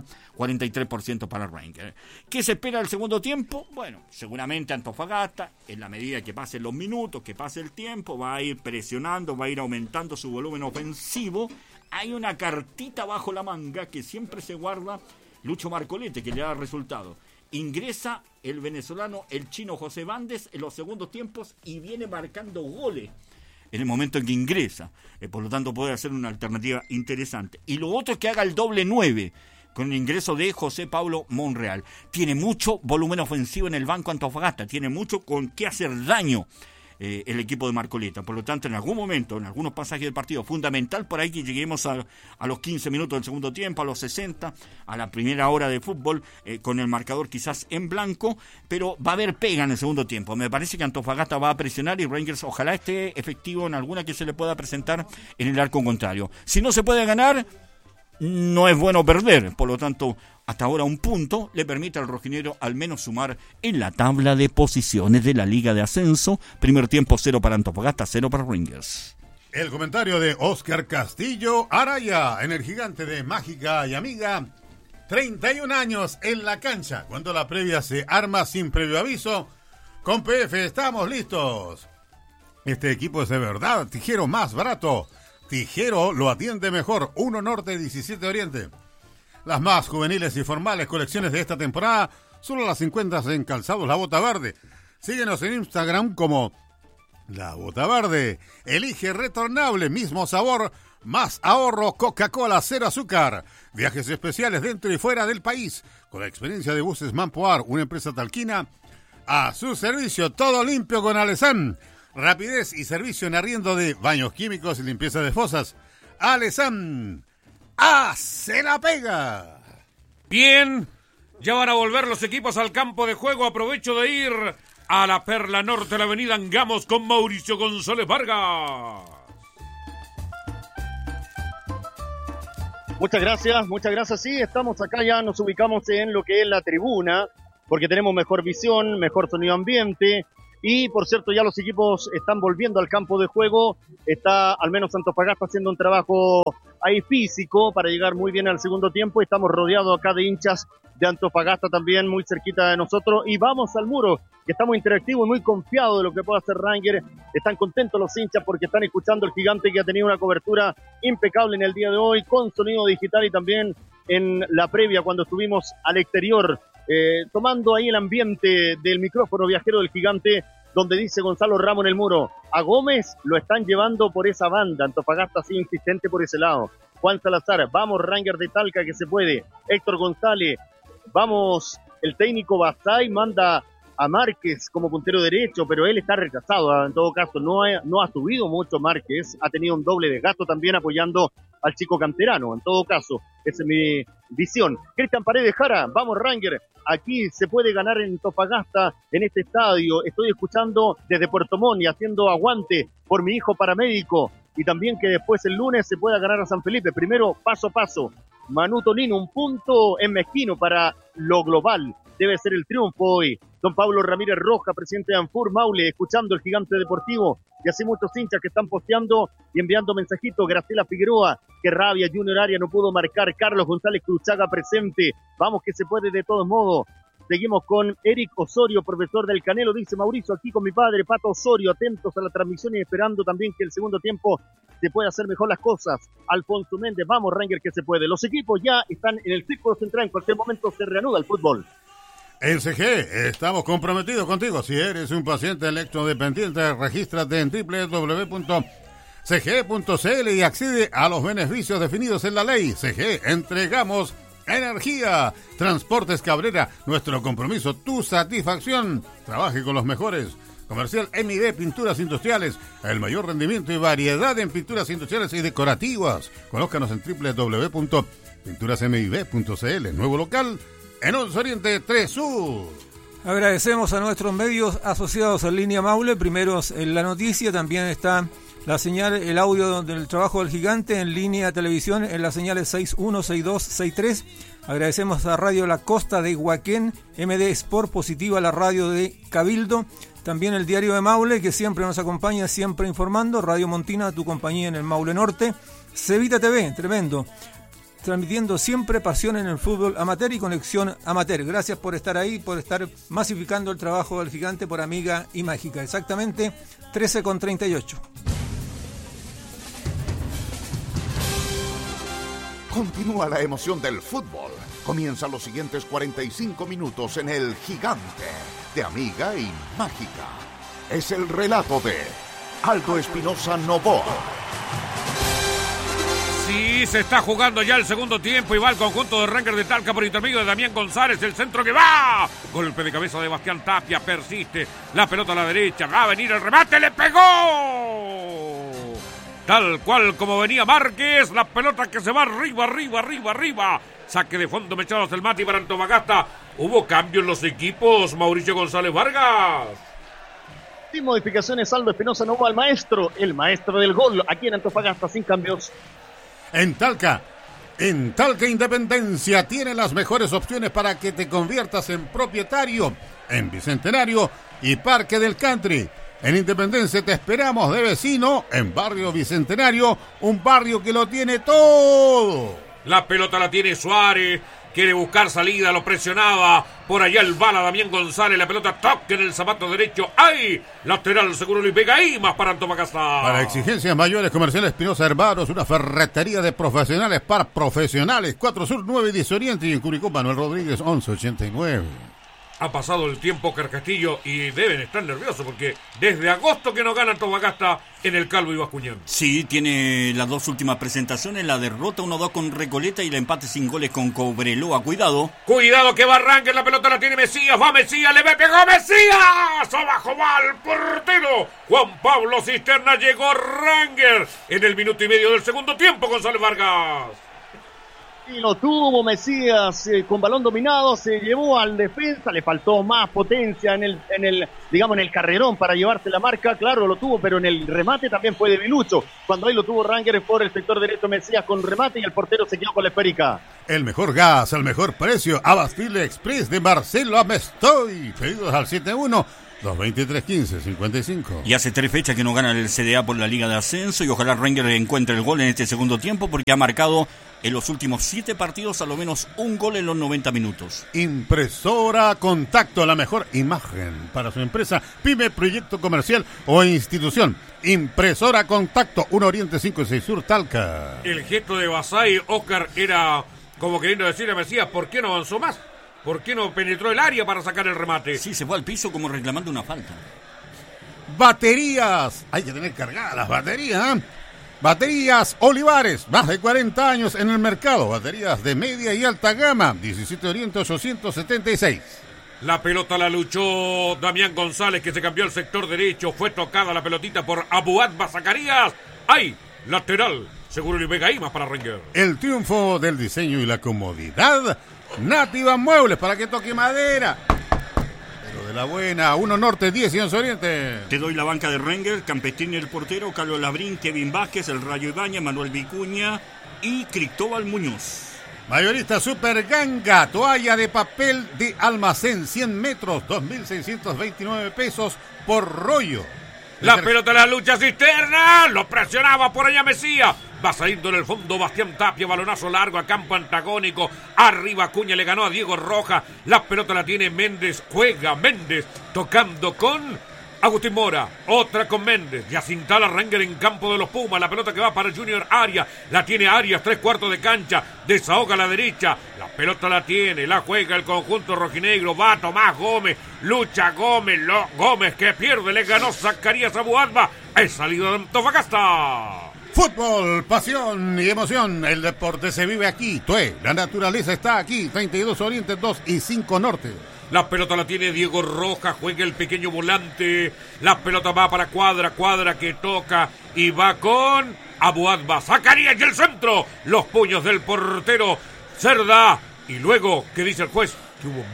43% para Rangers. ¿Qué se espera del segundo tiempo? Bueno, seguramente Antofagasta, en la medida que pasen los minutos, que pase el tiempo, va a ir presionando, va a ir aumentando su volumen ofensivo. Hay una cartita bajo la manga que siempre se guarda Lucho Marcolete, que le da resultado. Ingresa el venezolano, el chino José Bandes, en los segundos tiempos, y viene marcando goles en el momento en que ingresa. Por lo tanto, puede ser una alternativa interesante. Y lo otro es que haga el doble 9 con el ingreso de José Pablo Monreal. Tiene mucho volumen ofensivo en el banco Antofagasta, tiene mucho con qué hacer daño el equipo de Marcoleta. Por lo tanto, en algún momento, en algunos pasajes del partido, fundamental por ahí que lleguemos a los 15 minutos del segundo tiempo, a los 60, a la primera hora de fútbol, con el marcador quizás en blanco, pero va a haber pega en el segundo tiempo. Me parece que Antofagasta va a presionar y Rangers ojalá esté efectivo en alguna que se le pueda presentar en el arco contrario. Si no se puede ganar, no es bueno perder. Por lo tanto, hasta ahora un punto le permite al rojinegro al menos sumar en la tabla de posiciones de la Liga de Ascenso. Primer tiempo 0 para Antofagasta, 0 para Rangers. El comentario de Oscar Castillo Araya en el Gigante de Mágica y Amiga. 31 años en la cancha, cuando la previa se arma sin previo aviso. Con PF estamos listos. Este equipo es de verdad Tijero más barato. Tijero lo atiende mejor. 1 Norte, 17 Oriente. Las más juveniles y formales colecciones de esta temporada solo las encuentras en Calzados La Bota Verde. Síguenos en Instagram como La Bota Verde. Elige retornable, mismo sabor, más ahorro, Coca-Cola, cero azúcar. Viajes especiales dentro y fuera del país. Con la experiencia de Buses Mampoar, una empresa talquina. A su servicio, todo limpio con Alesam. Rapidez y servicio en arriendo de baños químicos y limpieza de fosas. Alesam. ¡Hace la pega! Bien, ya van a volver los equipos al campo de juego. Aprovecho de ir a la Perla Norte, la avenida Angamos, con Mauricio González Vargas. Muchas gracias. Sí, estamos acá, ya nos ubicamos en lo que es la tribuna, porque tenemos mejor visión, mejor sonido ambiente. Y, por cierto, ya los equipos están volviendo al campo de juego. Está, al menos Antofagasta, haciendo un trabajo ahí físico para llegar muy bien al segundo tiempo. Estamos rodeados acá de hinchas de Antofagasta también, muy cerquita de nosotros. Y vamos al muro, que está muy interactivo y muy confiado de lo que pueda hacer Ranger. Están contentos los hinchas porque están escuchando el Gigante, que ha tenido una cobertura impecable en el día de hoy, con sonido digital y también en la previa cuando estuvimos al exterior. Tomando ahí el ambiente del micrófono viajero del Gigante, donde dice Gonzalo Ramos en el muro: a Gómez lo están llevando por esa banda. Antofagasta así insistente por ese lado. Juan Salazar: vamos Ranger de Talca, que se puede. Héctor González: vamos. El técnico Basay manda a Márquez como puntero derecho, pero él está retrasado. En todo caso, no ha subido mucho Márquez, ha tenido un doble desgasto también apoyando al chico canterano. En todo caso, esa es mi visión. Cristian Paredes Jara: vamos Ranger, aquí se puede ganar en Antofagasta, en este estadio. Estoy escuchando desde Puerto Montt y haciendo aguante por mi hijo paramédico, y también que después el lunes se pueda ganar a San Felipe. Primero, paso a paso. Manu Tonino: un punto en Mezquino para lo global. Debe ser el triunfo hoy. Don Pablo Ramírez Roja, presidente de Anfur Maule, escuchando el Gigante Deportivo. Y así muchos hinchas que están posteando y enviando mensajitos. Graciela Figueroa: qué rabia, Junior Arias no pudo marcar. Carlos González Cruchaga presente. Vamos que se puede de todos modos. Seguimos con Eric Osorio, profesor del Canelo. Dice Mauricio: aquí con mi padre Pato Osorio, atentos a la transmisión y esperando también que el segundo tiempo se pueda hacer mejor las cosas. Alfonso Méndez: vamos Ranger, que se puede. Los equipos ya están en el círculo central. En cualquier momento se reanuda el fútbol. En CG estamos comprometidos contigo. Si eres un paciente electrodependiente, regístrate en www.cg.cl y accede a los beneficios definidos en la ley. CG, entregamos energía. Transportes Cabrera, nuestro compromiso, tu satisfacción. Trabaje con los mejores. Comercial MID Pinturas Industriales, el mayor rendimiento y variedad en pinturas industriales y decorativas. Conózcanos en www.pinturasmid.cl. Nuevo local en 11 Oriente 3 Sur. Agradecemos a nuestros medios asociados en Línea Maule. Primeros en la noticia, también está la señal, el audio del trabajo del Gigante en Línea Televisión en las señales 61, 62, 63. Agradecemos a Radio La Costa de Huaquén, MD Sport Positiva, la radio de Cabildo. También el Diario de Maule, que siempre nos acompaña, siempre informando. Radio Montina, tu compañía en el Maule Norte. Cevita TV, tremendo. Transmitiendo siempre pasión en el fútbol amateur y conexión amateur. Gracias por estar ahí, por estar masificando el trabajo del Gigante por Amiga y Mágica. Exactamente 13:38. Continúa la emoción del fútbol. Comienzan los siguientes 45 minutos en el Gigante de Amiga y Mágica. Es el relato de Aldo Espinosa Novoa. Sí, se está jugando ya el segundo tiempo y va el conjunto de Ranger de Talca por intermedio de Damián González. El centro que va. Golpe de cabeza de Bastián Tapia. Persiste. La pelota a la derecha. Va a venir el remate. ¡Le pegó! Tal cual como venía Márquez. La pelota que se va arriba. Saque de fondo Mechados del Mati para Antofagasta. ¿Hubo cambio en los equipos, Mauricio González Vargas? Sin modificaciones, Aldo Espinosa Novoa, el maestro del gol. Aquí en Antofagasta, sin cambios. En Talca Independencia tiene las mejores opciones para que te conviertas en propietario en Bicentenario y Parque del Country. En Independencia te esperamos de vecino en Barrio Bicentenario, un barrio que lo tiene todo. La pelota la tiene Suárez, quiere buscar salida, lo presionaba. Por allá el bala Damián González, la pelota toca en el zapato derecho. ¡Ay! Lateral seguro le pega ahí, más para Antofagasta. Para exigencias mayores, Comercial Espinosa Herbaros, una ferretería de profesionales para profesionales. 4 Sur, 9 y 10 Oriente y en Curicó, Manuel Rodríguez, 1189. Ha pasado el tiempo, Carcastillo, y deben estar nerviosos porque desde agosto que no gana Antofagasta en el Calvo y Bascuñán. Sí, tiene las dos últimas presentaciones, la derrota 1-2 con Recoleta y el empate sin goles con Cobreloa. Cuidado. Cuidado que va Ranger, la pelota la tiene Mesías, va Mesías, le pegó Mesías, abajo va el portero. Juan Pablo Cisterna, llegó Ranger en el minuto y medio del segundo tiempo, González Vargas. Y lo tuvo Mesías con balón dominado, se llevó al defensa, le faltó más potencia en el carrerón para llevarse la marca, claro, lo tuvo, pero en el remate también fue debilucho. Cuando ahí lo tuvo Ranger por el sector derecho, Mesías con remate y el portero se quedó con la esférica. El mejor gas, el mejor precio, Abastile Express de Marcelo Amestoy. Pedidos al 71-223-15-55. Y hace 3 fechas que no gana el CDA por la Liga de Ascenso y ojalá Ranger encuentre el gol en este segundo tiempo porque ha marcado en los últimos 7 partidos a lo menos un gol en los 90 minutos. Impresora Contacto, la mejor imagen para su empresa, pyme, proyecto comercial o institución. Impresora Contacto, 1 Oriente 56 Sur, Talca. El gesto de Basay, Oscar, era como queriendo decirle a Mesías, ¿por qué no avanzó más? ¿Por qué no penetró el área para sacar el remate? Sí, se fue al piso como reclamando una falta. Baterías, hay que tener cargadas las baterías, ¿eh? Baterías Olivares, más de 40 años en el mercado. Baterías de media y alta gama, 17 Oriente 876. La pelota la luchó Damián González, que se cambió al sector derecho. Fue tocada la pelotita por Abuadba Zacarías. ¡Ay! Lateral. Seguro y pega ahí más para Ranger. El triunfo del diseño y la comodidad. Nativa Muebles, para que toque madera. Pero de la buena, 1 Norte, 10 y 11 Oriente. Te doy la banca de Ranger, Campestini el portero, Carlos Labrín, Kevin Vázquez, el Rayo Ibañez, Manuel Vicuña y Cristóbal Muñoz. Mayorista Super Ganga, toalla de papel de almacén, 100 metros, 2.629 pesos por rollo. La pelota en la lucha Cisterna, lo presionaba por allá Mesías. Va saliendo en el fondo Bastián Tapia, balonazo largo a campo antagónico. Arriba Acuña le ganó a Diego Rojas. La pelota la tiene Méndez, juega Méndez, tocando con Agustín Mora, otra con Méndez. Ya se instala Ranger en campo de los Pumas. La pelota que va para Junior Arias. La tiene Arias, 3/4 de cancha. Desahoga a la derecha. La pelota la tiene, la juega el conjunto rojinegro. Va Tomás Gómez. Lucha Gómez. Gómez que pierde. Le ganó Zacarías Abuadba. Es salido de Antofagasta. Fútbol, pasión y emoción. El deporte se vive aquí. Tué, la naturaleza está aquí. 32 Oriente, 2 y 5 Norte. La pelota la tiene Diego Rojas, juega el pequeño volante. La pelota va para Cuadra que toca y va con Abuadba. Zacarías y el centro. Los puños del portero Cerda. Y luego, ¿qué dice el juez? Que hubo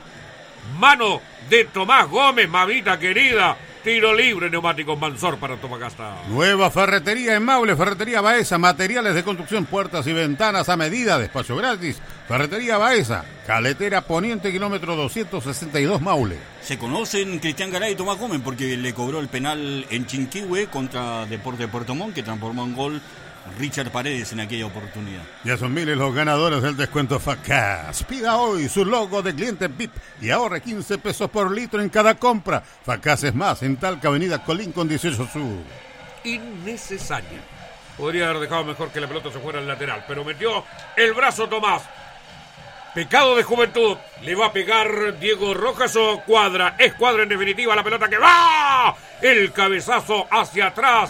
mano de Tomás Gómez, mamita querida. Tiro libre, Neumáticos Mansor para Antofagasta. Nueva ferretería en Maule, Ferretería Baeza, materiales de construcción, puertas y ventanas a medida, despacho gratis. Ferretería Baeza, Caletera Poniente, kilómetro 262 Maule. Se conocen Cristian Garay y Tomás Gómez porque le cobró el penal en Chinquihue contra Deporte de Puerto Montt, que transformó en gol Richard Paredes en aquella oportunidad. Ya son miles los ganadores del descuento Facaz. Pida hoy su logo de cliente VIP y ahorre 15 pesos por litro en cada compra. Facaz es más, en Talca, avenida Colín con 18 Sur. Innecesaria. Podría haber dejado mejor que la pelota se fuera al lateral, pero metió el brazo Tomás. Pecado de juventud. ¿Le va a pegar Diego Rojas o Cuadra? Es Cuadra en definitiva, la pelota que va. El cabezazo hacia atrás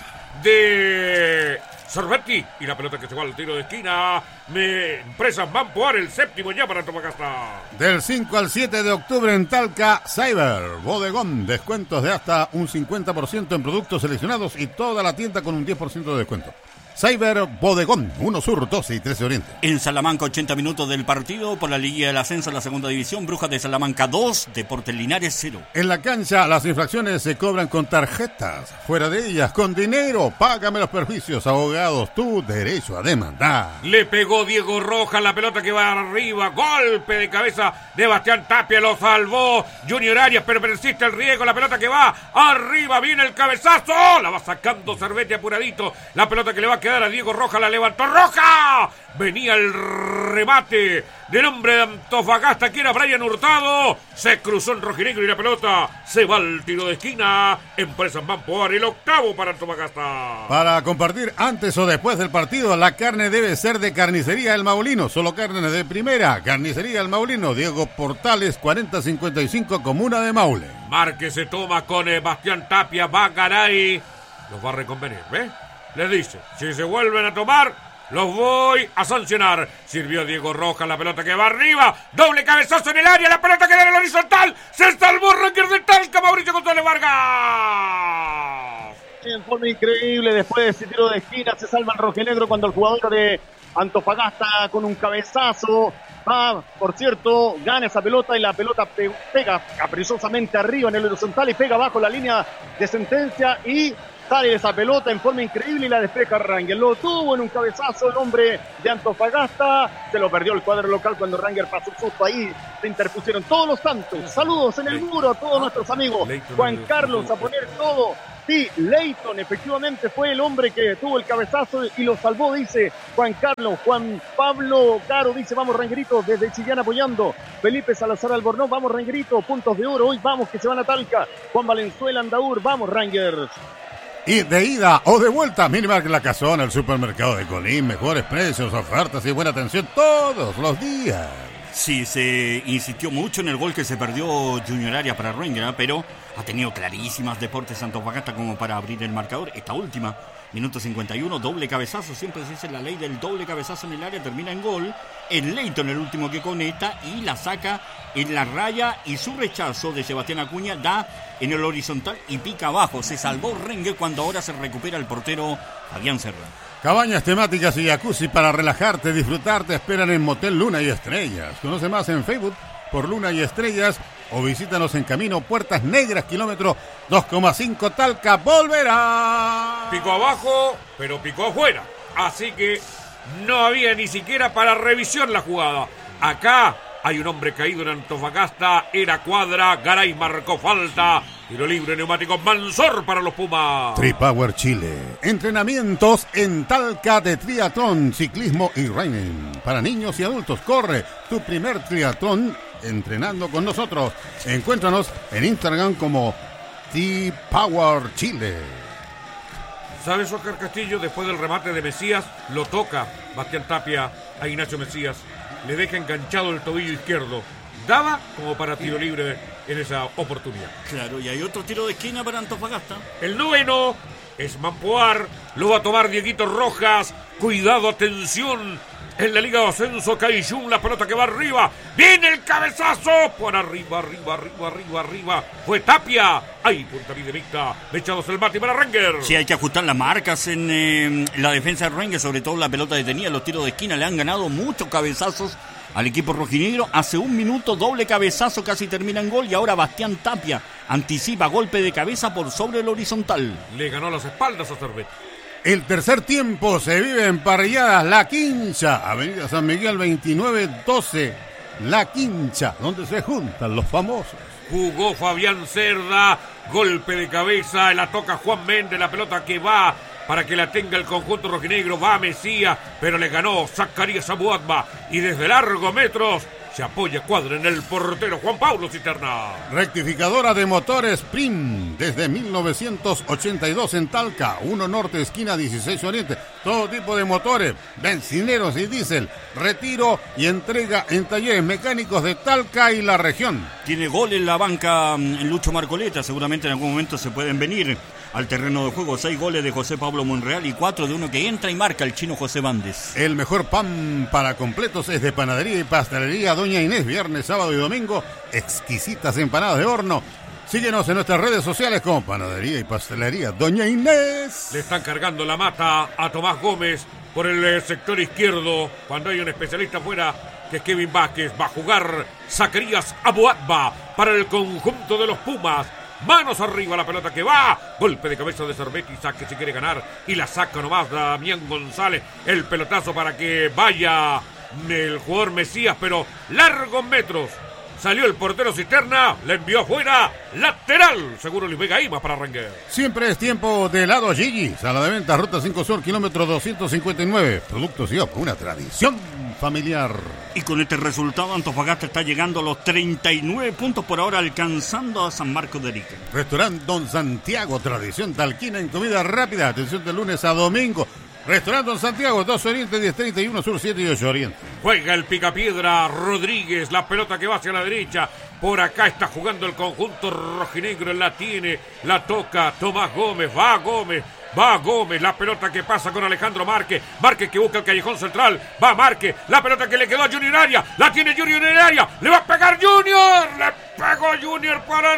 de Cervetti y la pelota que se va al tiro de esquina. Empresas Mampoar, el séptimo ya para Antofagasta. Del 5 al 7 de octubre en Talca, Cyber Bodegón, descuentos de hasta un 50% en productos seleccionados y toda la tienda con un 10% de descuento. Cyber Bodegón, 1 Sur, 12 y 13 Oriente. En Salamanca, 80 minutos del partido por la Liga del Ascenso a la segunda división. Brujas de Salamanca 2, Deportes Linares 0. En la cancha, las infracciones se cobran con tarjetas. Fuera de ellas, con dinero. Págame los perjuicios, abogados. Tu derecho a demandar. Le pegó Diego Rojas, la pelota que va arriba. Golpe de cabeza de Bastián Tapia, lo salvó Junior Arias, pero persiste el riesgo. La pelota que va arriba, viene el cabezazo. La va sacando Cervetti apuradito. La pelota que le va a quedar a Diego Rojas, la levantó Rojas. Venía el remate del hombre de Antofagasta, que era Brian Hurtado. Se cruzó en rojinegro y la pelota se va al tiro de esquina. Empresa Mampoar, el octavo para Antofagasta. Para compartir antes o después del partido, la carne debe ser de Carnicería El Maulino. Solo carne de primera. Carnicería El Maulino. Diego Portales, 4055, Comuna de Maule. Márquez se toma con Bastián Tapia. Va Garay. Los va a reconvenir, ¿ves? Les dice, si se vuelven a tomar, los voy a sancionar. Sirvió Diego Rojas, la pelota que va arriba. Doble cabezazo en el área, la pelota que da en el horizontal. Se salvó Ranger de Talca, Mauricio González Vargas. En forma increíble, después de ese tiro de esquina, se salva el rojinegro cuando el jugador de Antofagasta con un cabezazo va, por cierto, gana esa pelota y la pelota pega caprichosamente arriba en el horizontal y pega bajo la línea de sentencia y sale esa pelota en forma increíble y la despeja Ranger. Lo tuvo en un cabezazo el hombre de Antofagasta. Se lo perdió el cuadro local cuando Ranger pasó justo ahí. Se interpusieron todos los santos. Saludos en el muro a todos nuestros amigos. Juan Carlos a poner todo. Sí, Leighton efectivamente fue el hombre que tuvo el cabezazo y lo salvó, dice Juan Carlos. Juan Pablo Caro dice, vamos Rangeritos, desde Chillán apoyando. Felipe Salazar Albornoz, vamos Rangeritos, puntos de oro, hoy vamos que se van a Talca. Juan Valenzuela Andaur, vamos Rangers. Y de ida o de vuelta, Minimarket La Casona, el supermercado de Colín, mejores precios, ofertas y buena atención todos los días. Sí, se insistió mucho en el gol que se perdió Junior Arias para Rangers, pero ha tenido clarísimas Deportes Antofagasta como para abrir el marcador. Esta última, minuto 51, doble cabezazo, siempre se dice la ley del doble cabezazo en el área, termina en gol. El Leighton el último que conecta y la saca en la raya y su rechazo de Sebastián Acuña da en el horizontal y pica abajo. Se salvó Rangers cuando ahora se recupera el portero Fabián Serra. Cabañas temáticas y jacuzzi para relajarte, disfrutar, te esperan en Motel Luna y Estrellas. Conoce más en Facebook por Luna y Estrellas o visítanos en Camino Puertas Negras, kilómetro 2,5 Talca. ¡Volverá! Picó abajo, pero picó afuera. Así que no había ni siquiera para revisión la jugada. Acá hay un hombre caído en Antofagasta, era Cuadra, Garay marcó falta. Tiro libre, neumáticos Mansor para los Pumas. Tripower Chile. Entrenamientos en Talca de triatlón, ciclismo y running. Para niños y adultos, corre tu primer triatlón entrenando con nosotros. Encuéntranos en Instagram como Tripower Chile. ¿Sabes, Oscar Castillo? Después del remate de Mesías, lo toca Bastián Tapia a Ignacio Mesías. Le deja enganchado el tobillo izquierdo. Daba como para tiro libre en esa oportunidad. Claro, y hay otro tiro de esquina para Antofagasta. El noveno es Mampoar, lo va a tomar Dieguito Rojas. Cuidado, atención. En la Liga de Ascenso, Caillún, la pelota que va arriba. Viene el cabezazo. Por arriba. Fue Tapia. Ahí, punta mixta. Echados el mate para Rangers. Sí, hay que ajustar las marcas en la defensa de Rangers, sobre todo la pelota detenida, los tiros de esquina. Le han ganado muchos cabezazos al equipo rojinegro. Hace un minuto, doble cabezazo, casi termina en gol. Y ahora Bastián Tapia anticipa golpe de cabeza por sobre el horizontal. Le ganó las espaldas a Cervetti. El tercer tiempo se vive en Parrilladas La Quincha, Avenida San Miguel 2912, La Quincha, donde se juntan los famosos. Jugó Fabián Cerda, golpe de cabeza, la toca Juan Méndez, la pelota que va para que la tenga el conjunto rojinegro, va Mesías, pero le ganó Zacarías Abuadba y desde largos metros se apoya Cuadra en el portero Juan Pablo Cisterna. Rectificadora de motores Prim, desde 1982 en Talca, 1 Norte, esquina 16 Oriente. Todo tipo de motores, bencineros y diésel, retiro y entrega en talleres mecánicos de Talca y la región. Tiene gol en la banca en Lucho Marcoleta, seguramente en algún momento se pueden venir al terreno de juego. 6 goles de José Pablo Monreal y 4 de uno que entra y marca el chino José Bandes. El mejor pan para completos es de Panadería y Pastelería Doña Inés, viernes, sábado y domingo, exquisitas empanadas de horno. Síguenos en nuestras redes sociales como Panadería y Pastelería Doña Inés. Le están cargando la mata a Tomás Gómez por el sector izquierdo, cuando hay un especialista afuera que es Kevin Vázquez. Va a jugar Zacarías Abuadba para el conjunto de los Pumas. Manos arriba, la pelota que va. Golpe de cabeza de Cervetti, saque si quiere ganar. Y la saca nomás Damián González. El pelotazo para que vaya el jugador Mesías, pero largos metros Salió el portero Cisterna, le envió afuera, lateral, seguro Luis Vega Imas para Rangers. Siempre es tiempo de helado Gigi, sala de venta, Ruta 5 Sur, kilómetro 259. Productos y una tradición familiar. Y con este resultado, Antofagasta está llegando a los 39 puntos por ahora, alcanzando a San Marcos de Arica. Restaurante Don Santiago, tradición talquina en comida rápida, atención de lunes a domingo. Restaurante Don Santiago, 2 Oriente, 1031 Sur, 7 y 8 Oriente. Juega el Picapiedra Rodríguez, la pelota que va hacia la derecha. Por acá está jugando el conjunto rojinegro, la tiene, la toca Tomás Gómez, va Gómez, la pelota que pasa con Alejandro Márquez que busca el callejón central, va Márquez, la pelota que le quedó a Junior Arias, la tiene Junior en el área, le va a pegar Junior, le pegó Junior para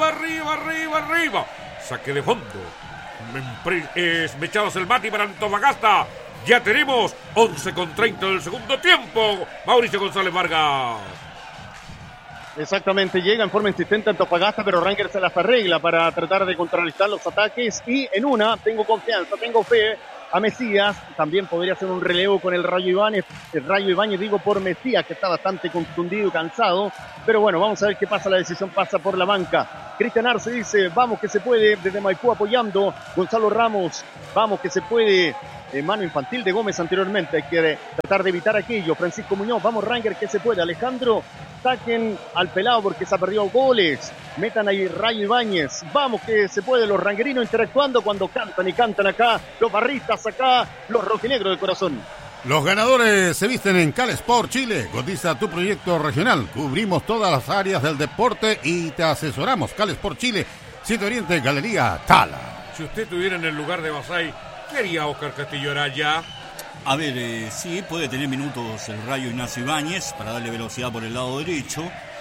arriba. Saque de fondo. Mechados el Mati para Antofagasta. Ya tenemos 11:30 del segundo tiempo. Mauricio González Vargas. Exactamente, llega en forma insistente Antofagasta, pero Rangers se las arregla para tratar de contrarrestar los ataques. Y en una, tengo confianza, tengo fe a Mesías. También podría ser un relevo con el Rayo Ibáñez. El Rayo Ibáñez, digo, por Mesías, que está bastante contundido y cansado. Pero bueno, vamos a ver qué pasa. La decisión pasa por la banca. Cristian Arce dice, vamos que se puede, desde Maipú apoyando. Gonzalo Ramos, vamos que se puede. Mano infantil de Gómez anteriormente. Hay que tratar de evitar aquello. Francisco Muñoz, vamos Rangers que se puede. Alejandro, saquen al pelado porque se ha perdido goles. Metan ahí Rayo Ibáñez. Vamos que se puede. Los ranguerinos interactuando cuando cantan y cantan acá. Los barristas acá. Los rojinegros de corazón. Los ganadores se visten en Cal Sport Chile. Cotiza tu proyecto regional. Cubrimos todas las áreas del deporte y te asesoramos. Cal Sport Chile, 7 Oriente, Galería Tala. Si usted estuviera en el lugar de Basay, ¿qué haría Oscar Castillo Araya? A ver, sí, puede tener minutos el Rayo Ignacio Ibáñez para darle velocidad por el lado derecho.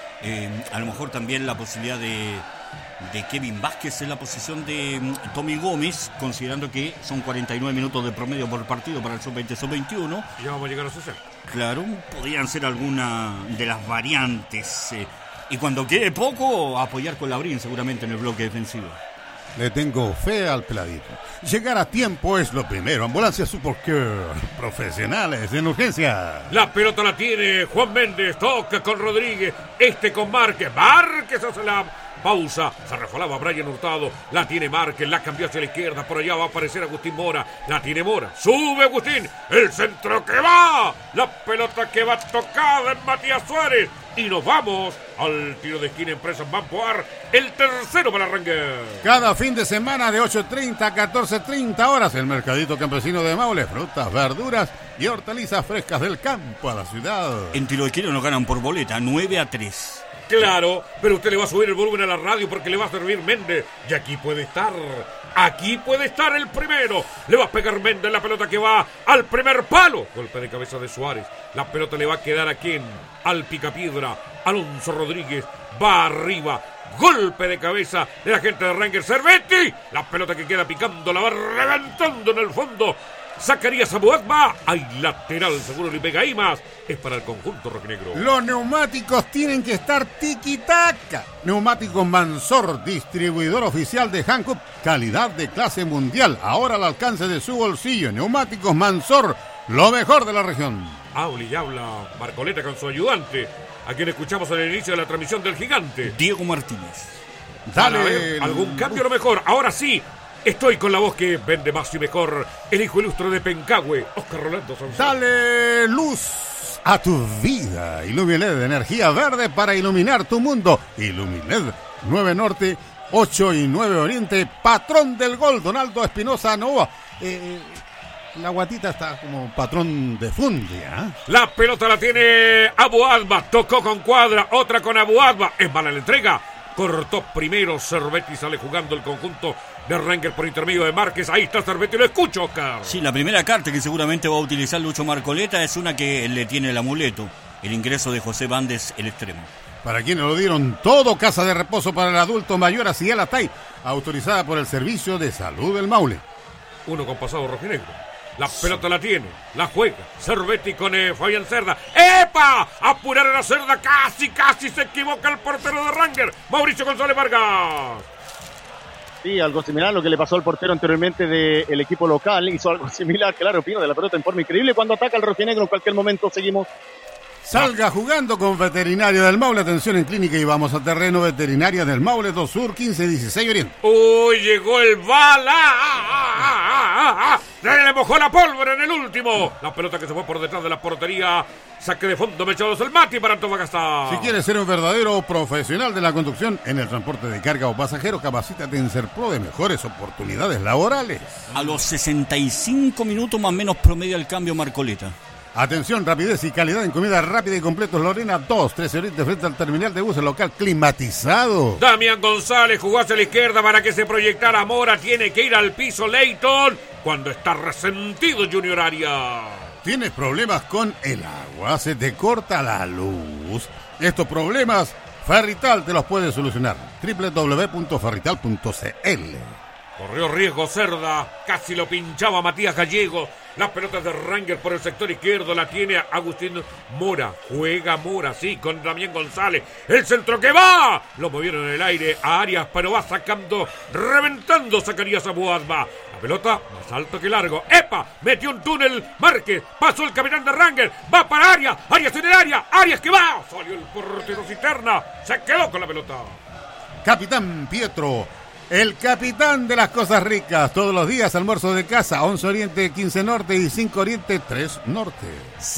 A lo mejor también la posibilidad de Kevin Vázquez en la posición de Tommy Gómez, considerando que son 49 minutos de promedio por partido para el sub-20, sub-21. Y ya vamos a llegar a 60. Claro, podrían ser alguna de las variantes. Y cuando quede poco, apoyar con Labrín seguramente en el bloque defensivo. Le tengo fe al peladito. Llegar a tiempo es lo primero. Ambulancia Supercare, profesionales en urgencia. La pelota la tiene Juan Méndez, toca con Rodríguez, con Márquez hace la pausa, se refalaba Brian Hurtado, la tiene Márquez, la cambió hacia la izquierda, por allá va a aparecer Agustín Mora, la tiene Mora, sube Agustín, el centro que va, la pelota que va tocada en Matías Suárez, y nos vamos al tiro de esquina Empresas Banpoar, el tercero para Rangers. Cada fin de semana de 8:30 a 14:30 horas, el mercadito campesino de Maule, frutas, verduras y hortalizas frescas del campo a la ciudad. En tiro de esquina nos ganan por boleta, 9-3. Claro, pero usted le va a subir el volumen a la radio porque le va a servir Méndez. Y aquí puede estar el primero. Le va a pegar Méndez la pelota que va al primer palo. Golpe de cabeza de Suárez. La pelota le va a quedar a quien? Al Picapiedra. Alonso Rodríguez va arriba. Golpe de cabeza de la gente de Rangers. Cervetti. La pelota que queda picando la va reventando en el fondo. Zacarías Abuagba, hay lateral, seguro Luis Vega Imas, es para el conjunto rojinegro. Los neumáticos tienen que estar tiki-taka. Neumáticos Mansor, distribuidor oficial de Hankook, calidad de clase mundial, ahora al alcance de su bolsillo. Neumáticos Mansor, lo mejor de la región. Habla y habla Marcoleta con su ayudante, a quien escuchamos en el inicio de la transmisión del Gigante. Diego Martínez. Dale. ¿Algún cambio a lo mejor? Ahora sí. Estoy con la voz que vende más y mejor. El hijo ilustre de Pencahue, Oscar Rolando Sansón. Dale luz a tu vida. Ilumiled, energía verde para iluminar tu mundo. Ilumiled, 9 Norte, 8 y 9 Oriente. Patrón del gol, Donaldo Espinosa Nova. La guatita está como patrón de fundia. La pelota la tiene Abuadba. Tocó con Cuadra, otra con Abuadba. Es mala la entrega. Cortó primero Cervetti, sale jugando el conjunto de Rangers por intermedio de Márquez. Ahí está Cervetti, lo escucho, Oscar. Sí, la primera carta que seguramente va a utilizar Lucho Marcoleta es una que le tiene el amuleto, el ingreso de José Bandes, el extremo. Para quienes lo dieron todo, casa de reposo para el adulto mayor Asiel Atay, autorizada por el Servicio de Salud del Maule. Uno con pasado rojinegro. La pelota la tiene, la juega Cervetti con Fabián Cerda. ¡Epa! Apurar a la Cerda, casi se equivoca el portero de Rangers, Mauricio González Vargas. Sí, algo similar a lo que le pasó al portero anteriormente del equipo local. Hizo algo similar, claro, Pino, de la pelota en forma increíble. Cuando ataca el rojinegro en cualquier momento seguimos. Salga jugando con Veterinaria del Maule. Atención en clínica y vamos a terreno. Veterinaria del Maule 2 Sur 1516 Oriente. Uy, llegó el bala. Le mojó la pólvora en el último. La pelota que se fue por detrás de la portería. Saque de fondo, Mechado el Mati para Antofagasta. Si quieres ser un verdadero profesional de la conducción en el transporte de carga o pasajero, capacítate en Serpro de mejores oportunidades laborales. A los 65 minutos más o menos promedio el cambio Marcoleta. Atención, rapidez y calidad en comida rápida y completos. Lorena 2, 13 Oriente frente al terminal de buses local climatizado. Damián González jugó hacia la izquierda para que se proyectara Mora. Tiene que ir al piso Leighton cuando está resentido Junior Arias. ¿Tienes problemas con el agua? ¿Se te corta la luz? Estos problemas, Ferrital te los puede solucionar. www.ferrital.cl. Corrió riesgo Cerda, casi lo pinchaba Matías Gallego. Las pelotas de Rangers por el sector izquierdo la tiene Agustín Mora. Juega Mora, sí, con Damián González. El centro que va. Lo movieron en el aire a Arias, pero va sacando, reventando Zacarías Abuadba. La pelota más alto que largo. ¡Epa! Metió un túnel. Márquez. Pasó el capitán de Rangers. Va para Arias. Arias en el área. Arias que va. Salió el portero Cisterna. Se quedó con la pelota. Capitán Pietro. El capitán de las cosas ricas. Todos los días almuerzo de casa. 11 Oriente, 15 Norte y 5 Oriente, 3 Norte.